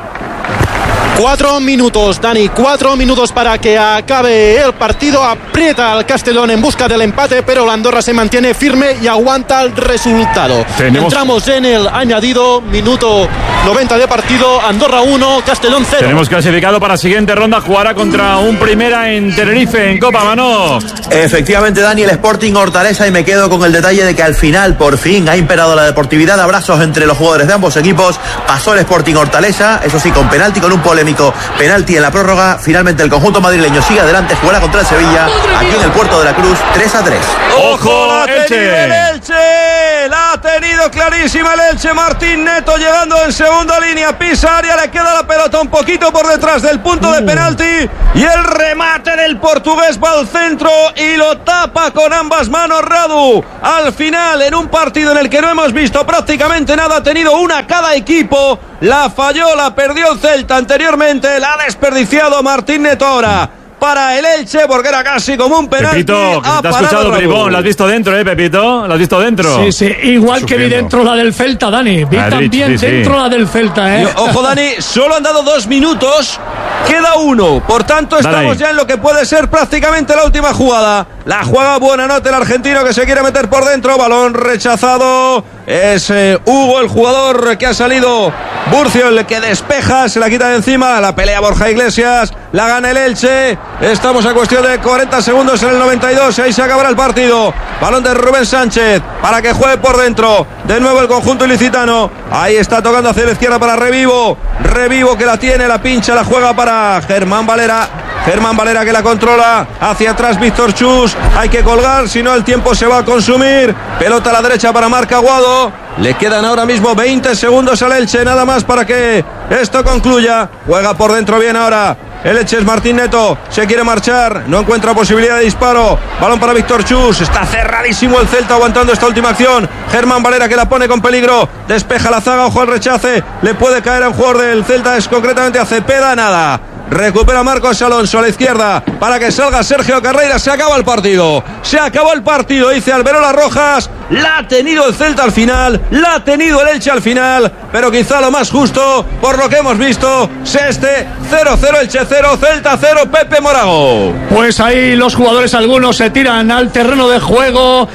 4 minutos, Dani, 4 minutos para que acabe el partido. Aprieta al Castellón en busca del empate, pero la Andorra se mantiene firme y aguanta el resultado. Entramos en el añadido, minuto 90 de partido. Andorra 1, Castellón 0. Tenemos clasificado para la siguiente ronda. Jugará contra un Primera en Tenerife, en Copa, Manó. Efectivamente, Dani, el Sporting Hortaleza, y me quedo con el detalle de que al final, por fin, ha imperado la deportividad. Abrazos entre los jugadores de ambos equipos. Pasó el Sporting Hortaleza, eso sí, con penalti, con un polémico penalti en la prórroga. Finalmente el conjunto madrileño sigue adelante, jugará contra el Sevilla aquí en el Puerto de la Cruz, 3-3. ¡Ojo! La ha tenido el Elche, la ha tenido clarísima el Elche. Martín Neto llegando en segunda línea, pisa área, le queda la pelota un poquito por detrás del punto de penalti y el remate del portugués va al centro y lo tapa con ambas manos Radu. Al final, en un partido en el que no hemos visto prácticamente nada, ha tenido una cada equipo. La falló, la perdió el Celta anteriormente, la ha desperdiciado Martín Neto ahora para el Elche porque era casi como un penalti. Pepito, que te has escuchado Bribón, lo has visto dentro, Pepito, lo has visto dentro. Sí, sí, igual que vi dentro la del Celta, Dani, vi también dentro la del Celta, Y, ojo, Dani, solo han dado 2 minutos, queda 1, por tanto estamos ya en lo que puede ser prácticamente la última jugada. La juega Buonanotte, el argentino que se quiere meter por dentro, balón rechazado. Es Hugo, el jugador que ha salido. Burcio, el que despeja, se la quita de encima. La pelea Borja Iglesias, la gana el Elche. Estamos a cuestión de 40 segundos en el 92. Ahí se acabará el partido. Balón de Rubén Sánchez para que juegue por dentro. De nuevo el conjunto ilicitano. Ahí está tocando hacia la izquierda para Revivo. Revivo que la tiene, la pincha, la juega para Germán Valera. Germán Valera que la controla. Hacia atrás Víctor Chus. Hay que colgar, si no el tiempo se va a consumir. Pelota a la derecha para Marc Aguado. Le quedan ahora mismo 20 segundos al Elche, nada más para que esto concluya. Juega por dentro bien ahora el Elche, es Martín Neto, se quiere marchar, no encuentra posibilidad de disparo. Balón para Víctor Chus, está cerradísimo el Celta aguantando esta última acción. Germán Valera que la pone con peligro, despeja la zaga, ojo al rechace, le puede caer a un jugador del Celta, es concretamente a Cepeda, nada. Recupera Marcos Alonso a la izquierda para que salga Sergio Carreira. Se acaba el partido. Se acabó el partido, dice Alberola Rojas. La ha tenido el Celta al final, la ha tenido el Elche al final, pero quizá lo más justo, por lo que hemos visto, es este 0-0 Elche 0, Celta 0, Pepe Morago. Pues ahí los jugadores, algunos se tiran al terreno de juego,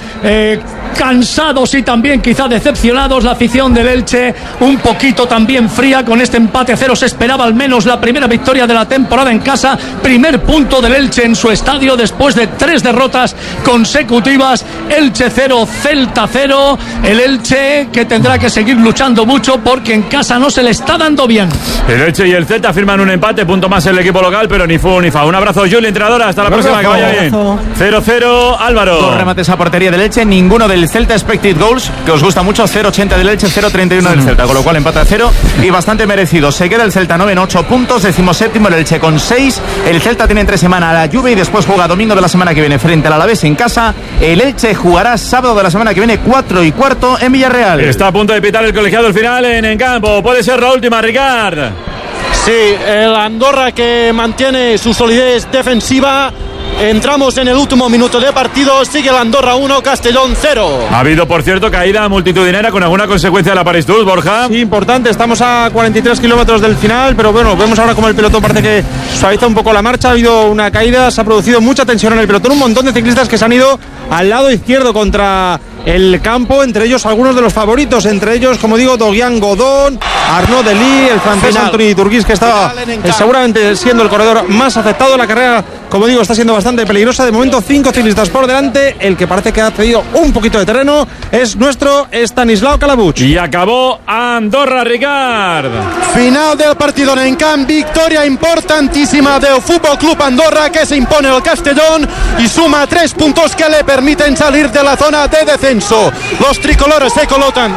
cansados y también quizá decepcionados. La afición del Elche un poquito también fría con este empate a 0. Se esperaba al menos la primera victoria de la temporada en casa, primer punto del Elche en su estadio después de 3 derrotas consecutivas. Elche 0, Celta 0. El Elche que tendrá que seguir luchando mucho porque en casa no se le está dando bien. El Elche y el Celta firman un empate, punto más el equipo local, pero ni fu ni fa. Un abrazo, Juli, entrenadora, hasta la próxima, que vaya bien. 0-0, Álvaro. 2 remates a portería del Elche, ninguno del Celta expected goals, que os gusta mucho, 0-80 del Elche, 0-31 del Celta, con lo cual empate a 0 y bastante merecido. Se queda el Celta 9 en 8 puntos, 17º el Elche con 6. El Celta tiene entre semana a la Juve y después juega domingo de la semana que viene frente al Alavés en casa. El Elche jugará sábado de la semana que viene 4:15 en Villarreal. Está a punto de pitar el colegiado el final en campo. Puede ser la última, Ricard. Sí, el Andorra que mantiene su solidez defensiva. Entramos en el último minuto de partido. Sigue el Andorra 1, Castellón 0. Ha habido, por cierto, caída multitudinaria con alguna consecuencia de la París-Tours, Borja. Sí, importante. Estamos a 43 kilómetros del final, pero bueno, vemos ahora como el pelotón parece que suaviza un poco la marcha. Ha habido una caída, se ha producido mucha tensión en el pelotón. Un montón de ciclistas que se han ido al lado izquierdo contra el campo, entre ellos algunos de los favoritos, entre ellos, como digo, Doguian Godón, Arnaud Delis, el francés Anthony Turquís, que estaba seguramente siendo el corredor más afectado. La carrera, como digo, está siendo bastante peligrosa. De momento 5 ciclistas por delante. El que parece que ha cedido un poquito de terreno es nuestro Stanislao Calabuch. Y acabó Andorra, Ricard. Final del partido en Camp, victoria importantísima del Fútbol Club Andorra, que se impone al Castellón y suma 3 puntos que le permiten salir de la zona de descenso. Los tricolores se colocan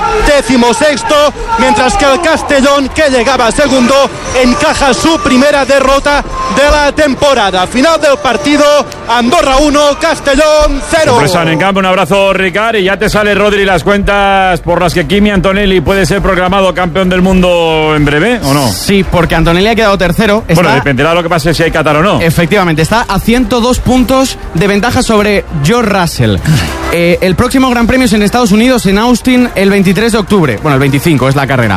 16º, mientras que el Castellón, que llegaba segundo, encaja su primera derrota de la temporada. Final del partido. Andorra 1, Castellón 0. Sorpresa en campo, un abrazo, Ricard. Y ya te sale, Rodri, las cuentas por las que Kimi Antonelli puede ser proclamado campeón del mundo en breve, ¿o no? Sí, porque Antonelli ha quedado tercero. Bueno, dependerá de lo que pase si hay Qatar o no. Efectivamente, está a 102 puntos de ventaja sobre George Russell. El próximo Gran Premio es en Estados Unidos, en Austin, el 23 de octubre. Bueno, el 25 es la carrera.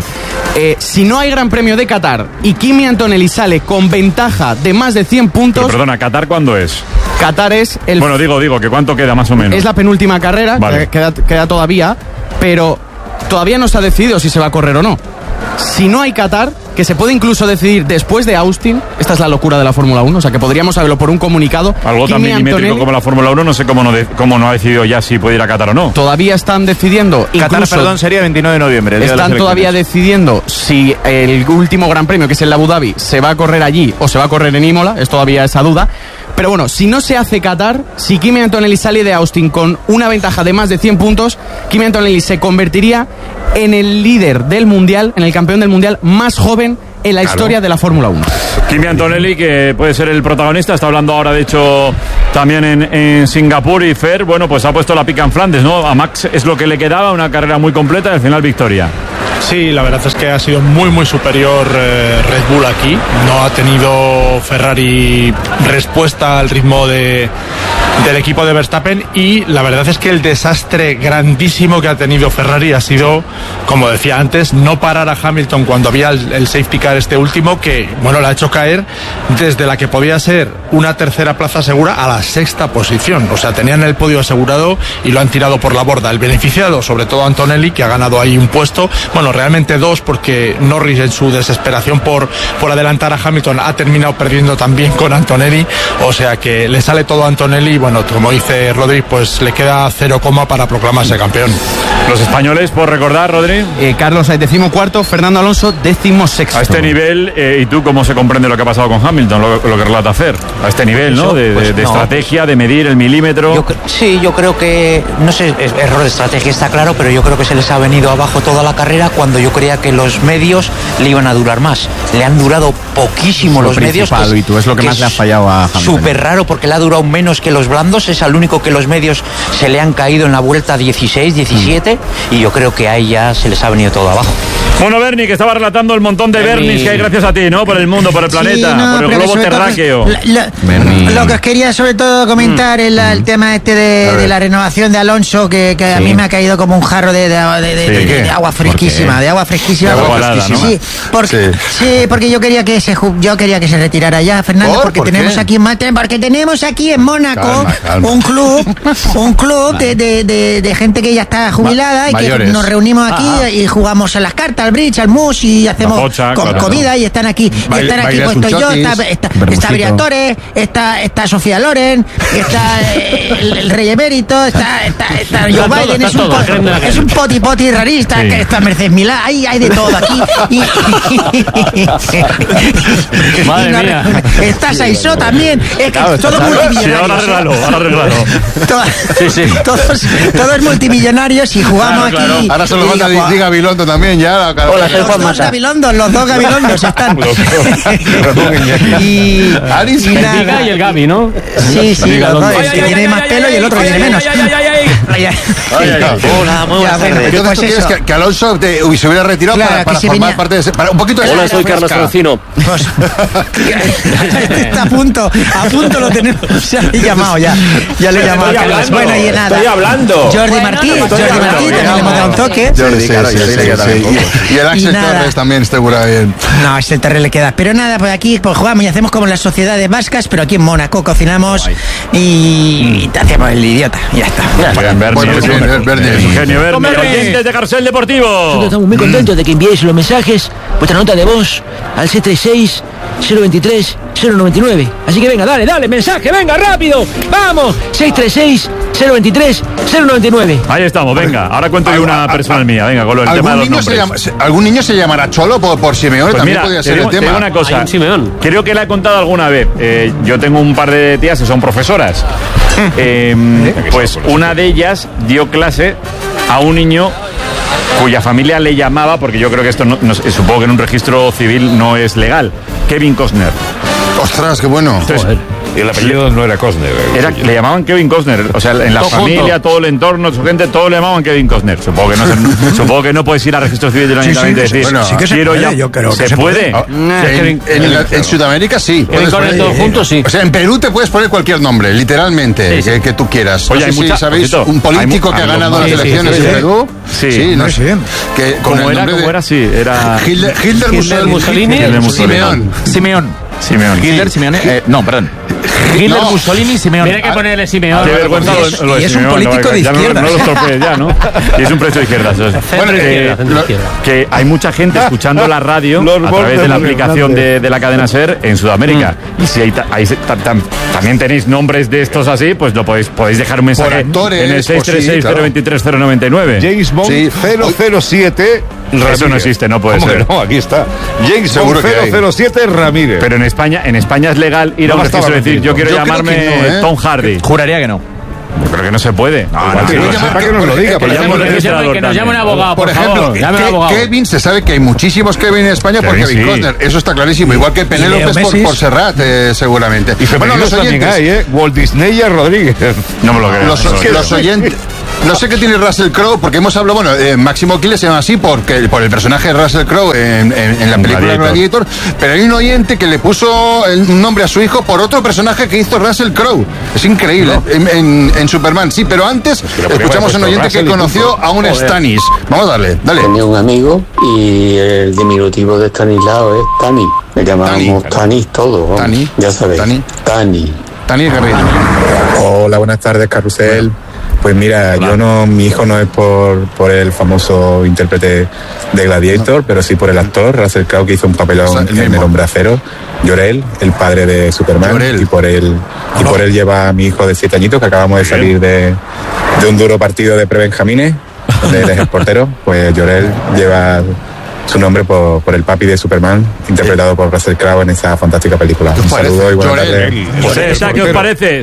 Si no hay Gran Premio de Qatar y Kimi Antonelli sale con ventaja de más de 100 puntos... Pero perdona, ¿Qatar cuándo es? Qatar es el... Bueno, digo, que ¿cuánto queda más o menos? Es la penúltima carrera, vale. queda todavía, pero todavía no está decidido si se va a correr o no. Si no hay Qatar, que se puede incluso decidir después de Austin, esta es la locura de la Fórmula 1, o sea que podríamos saberlo por un comunicado. Algo tan milimétrico como la Fórmula 1, no sé cómo no ha decidido ya si puede ir a Qatar o no. Todavía están decidiendo. Qatar, perdón, sería 29 de noviembre. Están todavía decidiendo si el último Gran Premio, que es el de Abu Dhabi, se va a correr allí o se va a correr en Imola, es todavía esa duda. Pero bueno, si no se hace Qatar, si Kimi Antonelli sale de Austin con una ventaja de más de 100 puntos, Kimi Antonelli se convertiría en el líder del Mundial, en el campeón del Mundial más joven en la historia de la Fórmula 1. Kimi Antonelli, que puede ser el protagonista, está hablando ahora de hecho también en Singapur, y Fer, bueno, pues ha puesto la pica en Flandes, ¿no? A Max es lo que le quedaba, una carrera muy completa y al final victoria. Sí, la verdad es que ha sido muy muy superior Red Bull aquí. No ha tenido Ferrari respuesta al ritmo del equipo de Verstappen, y la verdad es que el desastre grandísimo que ha tenido Ferrari ha sido, como decía antes, no parar a Hamilton cuando había el safety car este último, que bueno, le ha hecho caer desde la que podía ser una tercera plaza segura a la sexta posición. O sea, tenían el podio asegurado y lo han tirado por la borda. El beneficiado, sobre todo Antonelli, que ha ganado ahí un puesto, bueno, realmente dos, porque Norris en su desesperación por adelantar a Hamilton ha terminado perdiendo también con Antonelli, o sea que le sale todo a Antonelli. Bueno, como dice Rodri, pues le queda 0, para proclamarse campeón. Los españoles, por recordar, Rodri. Carlos Sainz 14º, Fernando Alonso 16º. A este nivel, ¿y tú cómo se comprende lo que ha pasado con Hamilton, lo que relata Fer? A este nivel, ¿no? De estrategia, de medir el milímetro. Yo creo que, no sé, error de estrategia está claro, pero yo creo que se les ha venido abajo toda la carrera cuando yo creía que los medios le iban a durar más. Le han durado poquísimo los medios. Y tú es lo que más le ha fallado a Hamilton. Súper raro, porque le ha durado menos que los blandos. Es al único que los medios se le han caído en la vuelta 16, 17, y yo creo que ahí ya se les ha venido todo abajo. Bueno, Bernie, que estaba relatando el montón de Bernis que hay gracias a ti, ¿no? Por el mundo, por el planeta, por el globo terráqueo. Lo que os quería sobre todo comentar es el tema este de la renovación de Alonso, que a mí me ha caído como un jarro de agua fresquísima, de agua fresquísima. De agua helada, ¿no? Sí, porque yo quería que se retirara ya, Fernando, porque tenemos aquí en Mónaco un club de gente que ya está jubilada, y que nos reunimos aquí y jugamos a las cartas, al bridge, al mus, y hacemos comida, y están aquí puesto yo, está Briatore, está Sofía Loren, está el Rey Emérito, está Joe Biden, es un poti rarista, que está Mercedes Milá, hay de todo aquí. Madre mía. Está Saisó también, es que todos multimillonarios. Sí, ahora arreglalo. Todos multimillonarios, y jugamos aquí. Ahora solo falta Di Gabilondo también, ya. Hola, soy Juan Mata. Los dos Gabilondos están. y Diga y el Gabi, ¿no? Sí, los dos. El que tiene más pelo y el otro que tiene menos. Hola, muy buenas tardes. Entonces, ¿tú quieres que Alonso se hubiera retirado para formar parte de ese... Un poquito de... Hola, soy Carlos Francino. Está a punto lo tenemos. Ya le he llamado, ya le he llamado a Carlos. Bueno, y nada. Estoy hablando. Jordi Martí también le hemos dado un toque. Jordi, claro, y el Axel Torres también está por ahí. No, Axel Torres le queda. Pero nada, pues aquí jugamos y hacemos como las sociedades vascas, pero aquí en Mónaco cocinamos y te hacemos el idiota. Ya está. Genio Berni, oyentes de Carrusel Deportivo. Nosotros estamos muy contentos de que enviéis los mensajes, vuestra nota de voz al 636-023-099. Así que venga, dale, mensaje, venga, rápido. Vamos, 636-023-099. Ahí estamos, venga. Ahora cuento yo una personal mía. Venga, con el tema de los nombres. ¿Algún niño se llamará Cholo por Simeone? Pues también mira, podría ser el tema. Te digo una cosa. Creo que la he contado alguna vez. Yo tengo un par de tías que son profesoras. Pues una de ellas dio clase a un niño cuya familia le llamaba, porque yo creo que esto supongo que en un registro civil no es legal, Kevin Costner. Ostras, qué bueno. Entonces, Y el apellido no era Costner. Le llamaban Kevin Costner. O sea, en la familia, todo el entorno, su gente, todo le llamaban Kevin Costner. Supongo que no puedes ir al registro civil del ayuntamiento y decir, bueno, sí que se puede, yo creo que se puede. En Sudamérica sí. Kevin Costner todos juntos, sí. O sea, en Perú te puedes poner cualquier nombre, literalmente, que tú quieras. Oye, no sé si sabéis, un político que ha ganado las elecciones en Perú. Sí, no sé. ¿Cómo era? Sí, era Hilder Mussolini. Simeón. Hitler, Simeone. No, perdón. Hitler, Mussolini, Simeone. Tiene que ponerle Simeone. Qué vergüenza lo de y es Simeone, un político de izquierda. No lo estropees ya, ¿no? Y es un precio de izquierdas. Bueno, que hay mucha gente escuchando la radio a través de la aplicación de la cadena SER en Sudamérica. Y si también tenéis nombres de estos así, pues lo podéis dejar un mensaje en el 636-023-099. James Bond 007 Ramírez. Eso no existe, no puede ser. No, aquí está. James Bond 007 Ramírez. Pero en España es legal ir a un registro y decir, yo quiero llamarme Tom Hardy. Juraría que no. Yo creo que no se puede. Que nos lo diga. Que nos llame un abogado, por ejemplo. Kevin, se sabe que hay muchísimos Kevin en España por Kevin Costner. Eso está clarísimo. Igual que Penélope por Serrat, seguramente. Y bueno, los oyentes hay, Walt Disney Rodríguez. No me lo creo. Los oyentes. No sé qué tiene Russell Crowe, porque hemos hablado, Máximo Kill se llama así por el personaje de Russell Crowe en la película Gladiator, pero hay un oyente que le puso un nombre a su hijo por otro personaje que hizo Russell Crowe. Es increíble. En Superman, sí, pero antes escuchamos a un oyente que conoció a un Stannis. Vamos a darle, dale. Tenía un amigo y el diminutivo de Stanislao es Tani. Le llamábamos Tanis todos. Tani. Ya sabéis. Tani Garrido. Hola, buenas tardes, Carrusel. Pues mira, mi hijo no es por el famoso intérprete de Gladiator, pero sí por el actor Russell Crowe, que hizo un papelón en El Hombre Acero. Jor-El, el padre de Superman, y por él lleva a mi hijo de 7 añitos, que acabamos de salir de un duro partido de prebenjamines, donde él es el portero. Pues Jor-El lleva su nombre por el papi de Superman, interpretado por Russell Crowe en esa fantástica película. Un saludo y buenas tardes. ¿Qué os parece?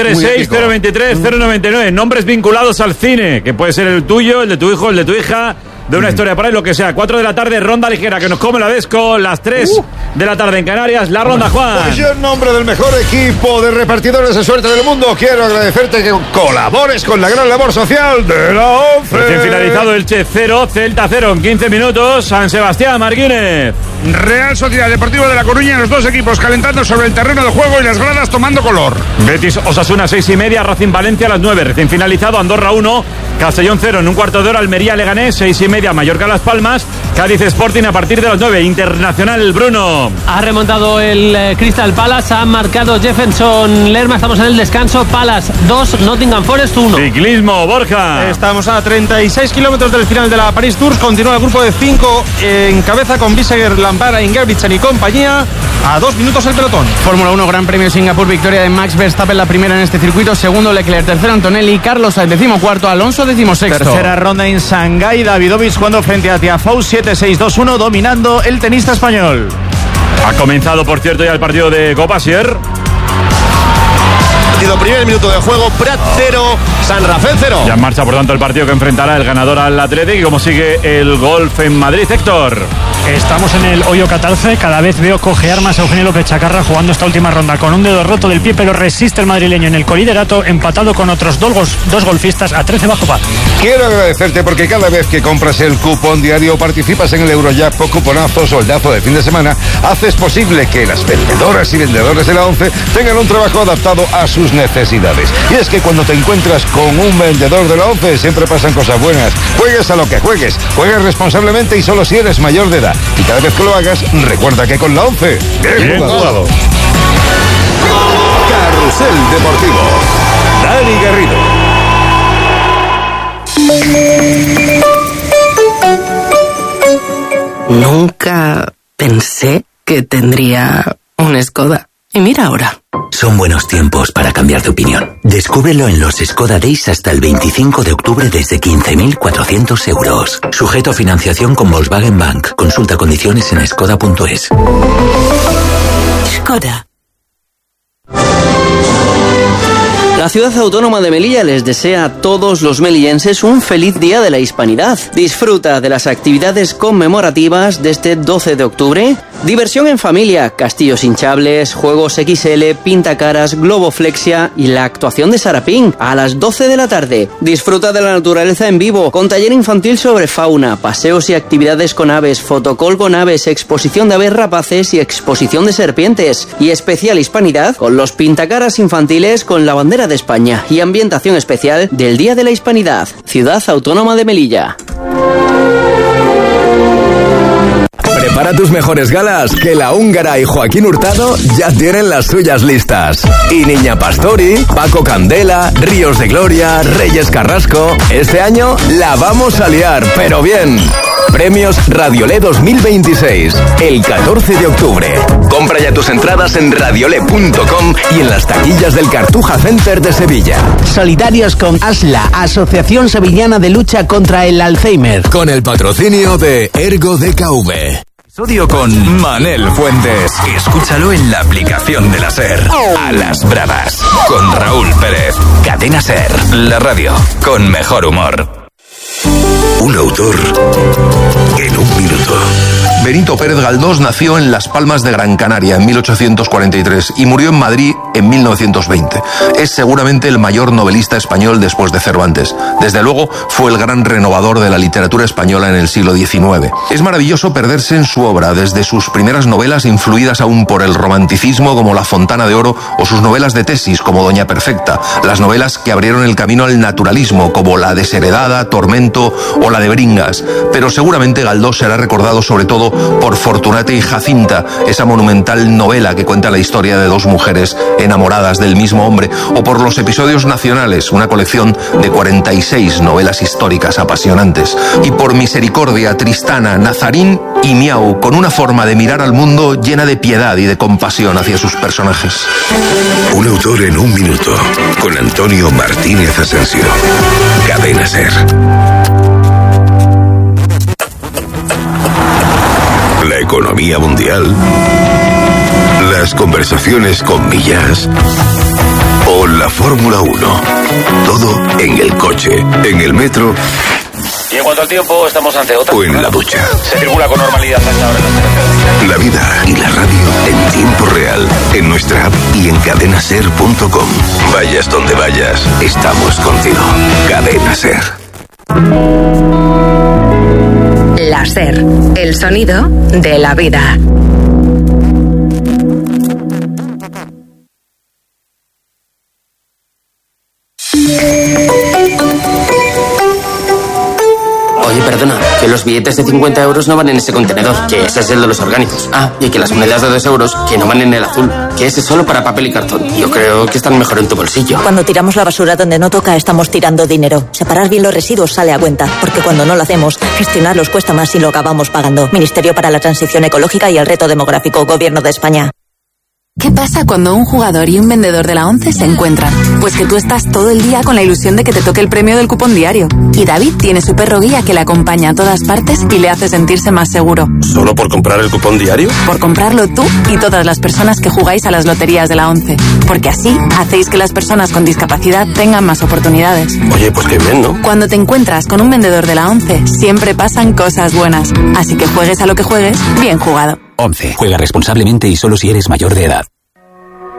636-023-099. Nombres vinculados al cine, que puede ser el tuyo, el de tu hijo, el de tu hija, de una historia por ahí, lo que sea. 4 de la tarde, ronda ligera, que nos come la Desco. Las 3 de la tarde en Canarias, la ronda, Juan. Pues yo, en nombre del mejor equipo de repartidores de suerte del mundo, quiero agradecerte que colabores con la gran labor social de la ONCE. Recién finalizado Elche 0, Celta 0 en 15 minutos. San Sebastián, Marquínez. Real Sociedad Deportivo de La Coruña, los dos equipos calentando sobre el terreno de juego y las gradas tomando color. Betis Osasuna 6:30, Racing Valencia a las 9. Recién finalizado, Andorra 1, Castellón 0 en un cuarto de hora, Almería Leganés 6:30, Mallorca Las Palmas, Cádiz Sporting a partir de las 9. Internacional, Bruno. Ha remontado el Crystal Palace, ha marcado Jefferson Lerma, estamos en el descanso. Palace 2, Nottingham Forest 1. Ciclismo, Borja. Estamos a 36 kilómetros del final de la Paris Tours. Continúa el grupo de 5 en cabeza con Biseguer, Lampara, Ingebrigtsen y compañía. A 2 minutos el pelotón. Fórmula 1 Gran Premio Singapur, victoria de Max Verstappen, la primera en este circuito. Segundo Leclerc, tercero Antonelli, Carlos Sainz 14º, Alonso 16º. Tercera ronda en Shanghái, Davidovich jugando frente a Tiafoe, 7-6-2-1, dominando el tenista español. Ha comenzado, por cierto, ya el partido de Copa Sier. Primer minuto de juego, Prat 0, San Rafael 0. Ya en marcha, por tanto, el partido que enfrentará el ganador al Athletic. Y como sigue el golf en Madrid, Héctor. Estamos en el hoyo 14. Cada vez veo cojear más a Eugenio López Chacarra jugando esta última ronda con un dedo roto del pie, pero resiste el madrileño en el coliderato, empatado con otros dos golfistas a 13 bajo par. Quiero agradecerte porque cada vez que compras el cupón diario, participas en el Eurojackpot, cuponazo, soldazo de fin de semana, haces posible que las vendedoras y vendedores de la ONCE tengan un trabajo adaptado a sus necesidades. Y es que cuando te encuentras con un vendedor de la ONCE siempre pasan cosas buenas. Juegues a lo que juegues, juegues responsablemente y solo si eres mayor de edad. Y cada vez que lo hagas, recuerda que con la ONCE, bien jugado. Carrusel Deportivo, Dani Garrido. Nunca pensé que tendría un Skoda. Y mira ahora. Son buenos tiempos para cambiar de opinión. Descúbrelo en los Skoda Days hasta el 25 de octubre desde 15.400 euros. Sujeto a financiación con Volkswagen Bank. Consulta condiciones en skoda.es. Skoda. La ciudad autónoma de Melilla les desea a todos los melillenses un feliz Día de la Hispanidad. Disfruta de las actividades conmemorativas de este 12 de octubre, Diversión en familia, castillos hinchables, juegos XL, pintacaras, globoflexia y la actuación de Sarapín a las 12 de la tarde. Disfruta de la naturaleza en vivo, con taller infantil sobre fauna, paseos y actividades con aves, fotocall con aves, exposición de aves rapaces y exposición de serpientes. Y especial hispanidad con los pintacaras infantiles con la bandera de España y ambientación especial del Día de la Hispanidad. Ciudad Autónoma de Melilla. Prepara tus mejores galas, que la húngara y Joaquín Hurtado ya tienen las suyas listas. Y Niña Pastori, Paco Candela, Ríos de Gloria, Reyes Carrasco. Este año la vamos a liar, pero bien. Premios Radiolé 2026, el 14 de octubre. Compra ya tus entradas en radiolé.com y en las taquillas del Cartuja Center de Sevilla. Solidarios con ASLA, Asociación Sevillana de Lucha contra el Alzheimer. Con el patrocinio de Ergo DKV. Episodio con Manel Fuentes. Escúchalo en la aplicación de la SER. A las bravas. Con Raúl Pérez. Cadena SER. La radio con mejor humor. Un autor en un minuto. Benito Pérez Galdós nació en Las Palmas de Gran Canaria en 1843 y murió en Madrid en 1920. Es seguramente el mayor novelista español después de Cervantes. Desde luego fue el gran renovador de la literatura española en el siglo XIX. Es maravilloso perderse en su obra, desde sus primeras novelas influidas aún por el romanticismo como La Fontana de Oro o sus novelas de tesis como Doña Perfecta, las novelas que abrieron el camino al naturalismo como La Desheredada, Tormento o la de Bringas. Pero seguramente Galdós será recordado sobre todo por Fortunata y Jacinta, esa monumental novela que cuenta la historia de dos mujeres enamoradas del mismo hombre, o por Los Episodios Nacionales, una colección de 46 novelas históricas apasionantes, y por Misericordia, Tristana, Nazarín y Miau, con una forma de mirar al mundo llena de piedad y de compasión hacia sus personajes. Un autor en un minuto, con Antonio Martínez Asensio. Cadena SER. La economía mundial, las conversaciones con Millas o la Fórmula 1. Todo en el coche, en el metro. Y en cuanto al tiempo, estamos ante otra. O en la ducha. Se circula con normalidad hasta ahora en las carreteras. La vida y la radio en tiempo real, en nuestra app y en cadenaser.com. Vayas donde vayas, estamos contigo. Cadena SER. La SER, el sonido de la vida. Oye, perdona, que los billetes de 50 euros no van en ese contenedor, que ese es el de los orgánicos. Ah, y que las monedas de 2 euros, que no van en el azul, que ese es solo para papel y cartón. Yo creo que están mejor en tu bolsillo. Cuando tiramos la basura donde no toca, estamos tirando dinero. Separar bien los residuos sale a cuenta, porque cuando no lo hacemos, gestionarlos cuesta más y lo acabamos pagando. Ministerio para la Transición Ecológica y el Reto Demográfico, Gobierno de España. ¿Qué pasa cuando un jugador y un vendedor de la ONCE se encuentran? Pues que tú estás todo el día con la ilusión de que te toque el premio del cupón diario. Y David tiene su perro guía que le acompaña a todas partes y le hace sentirse más seguro. ¿Solo por comprar el cupón diario? Por comprarlo tú y todas las personas que jugáis a las loterías de la ONCE. Porque así hacéis que las personas con discapacidad tengan más oportunidades. Oye, pues qué bien, ¿no? Cuando te encuentras con un vendedor de la ONCE, siempre pasan cosas buenas. Así que juegues a lo que juegues, bien jugado. 11. Juega responsablemente y solo si eres mayor de edad.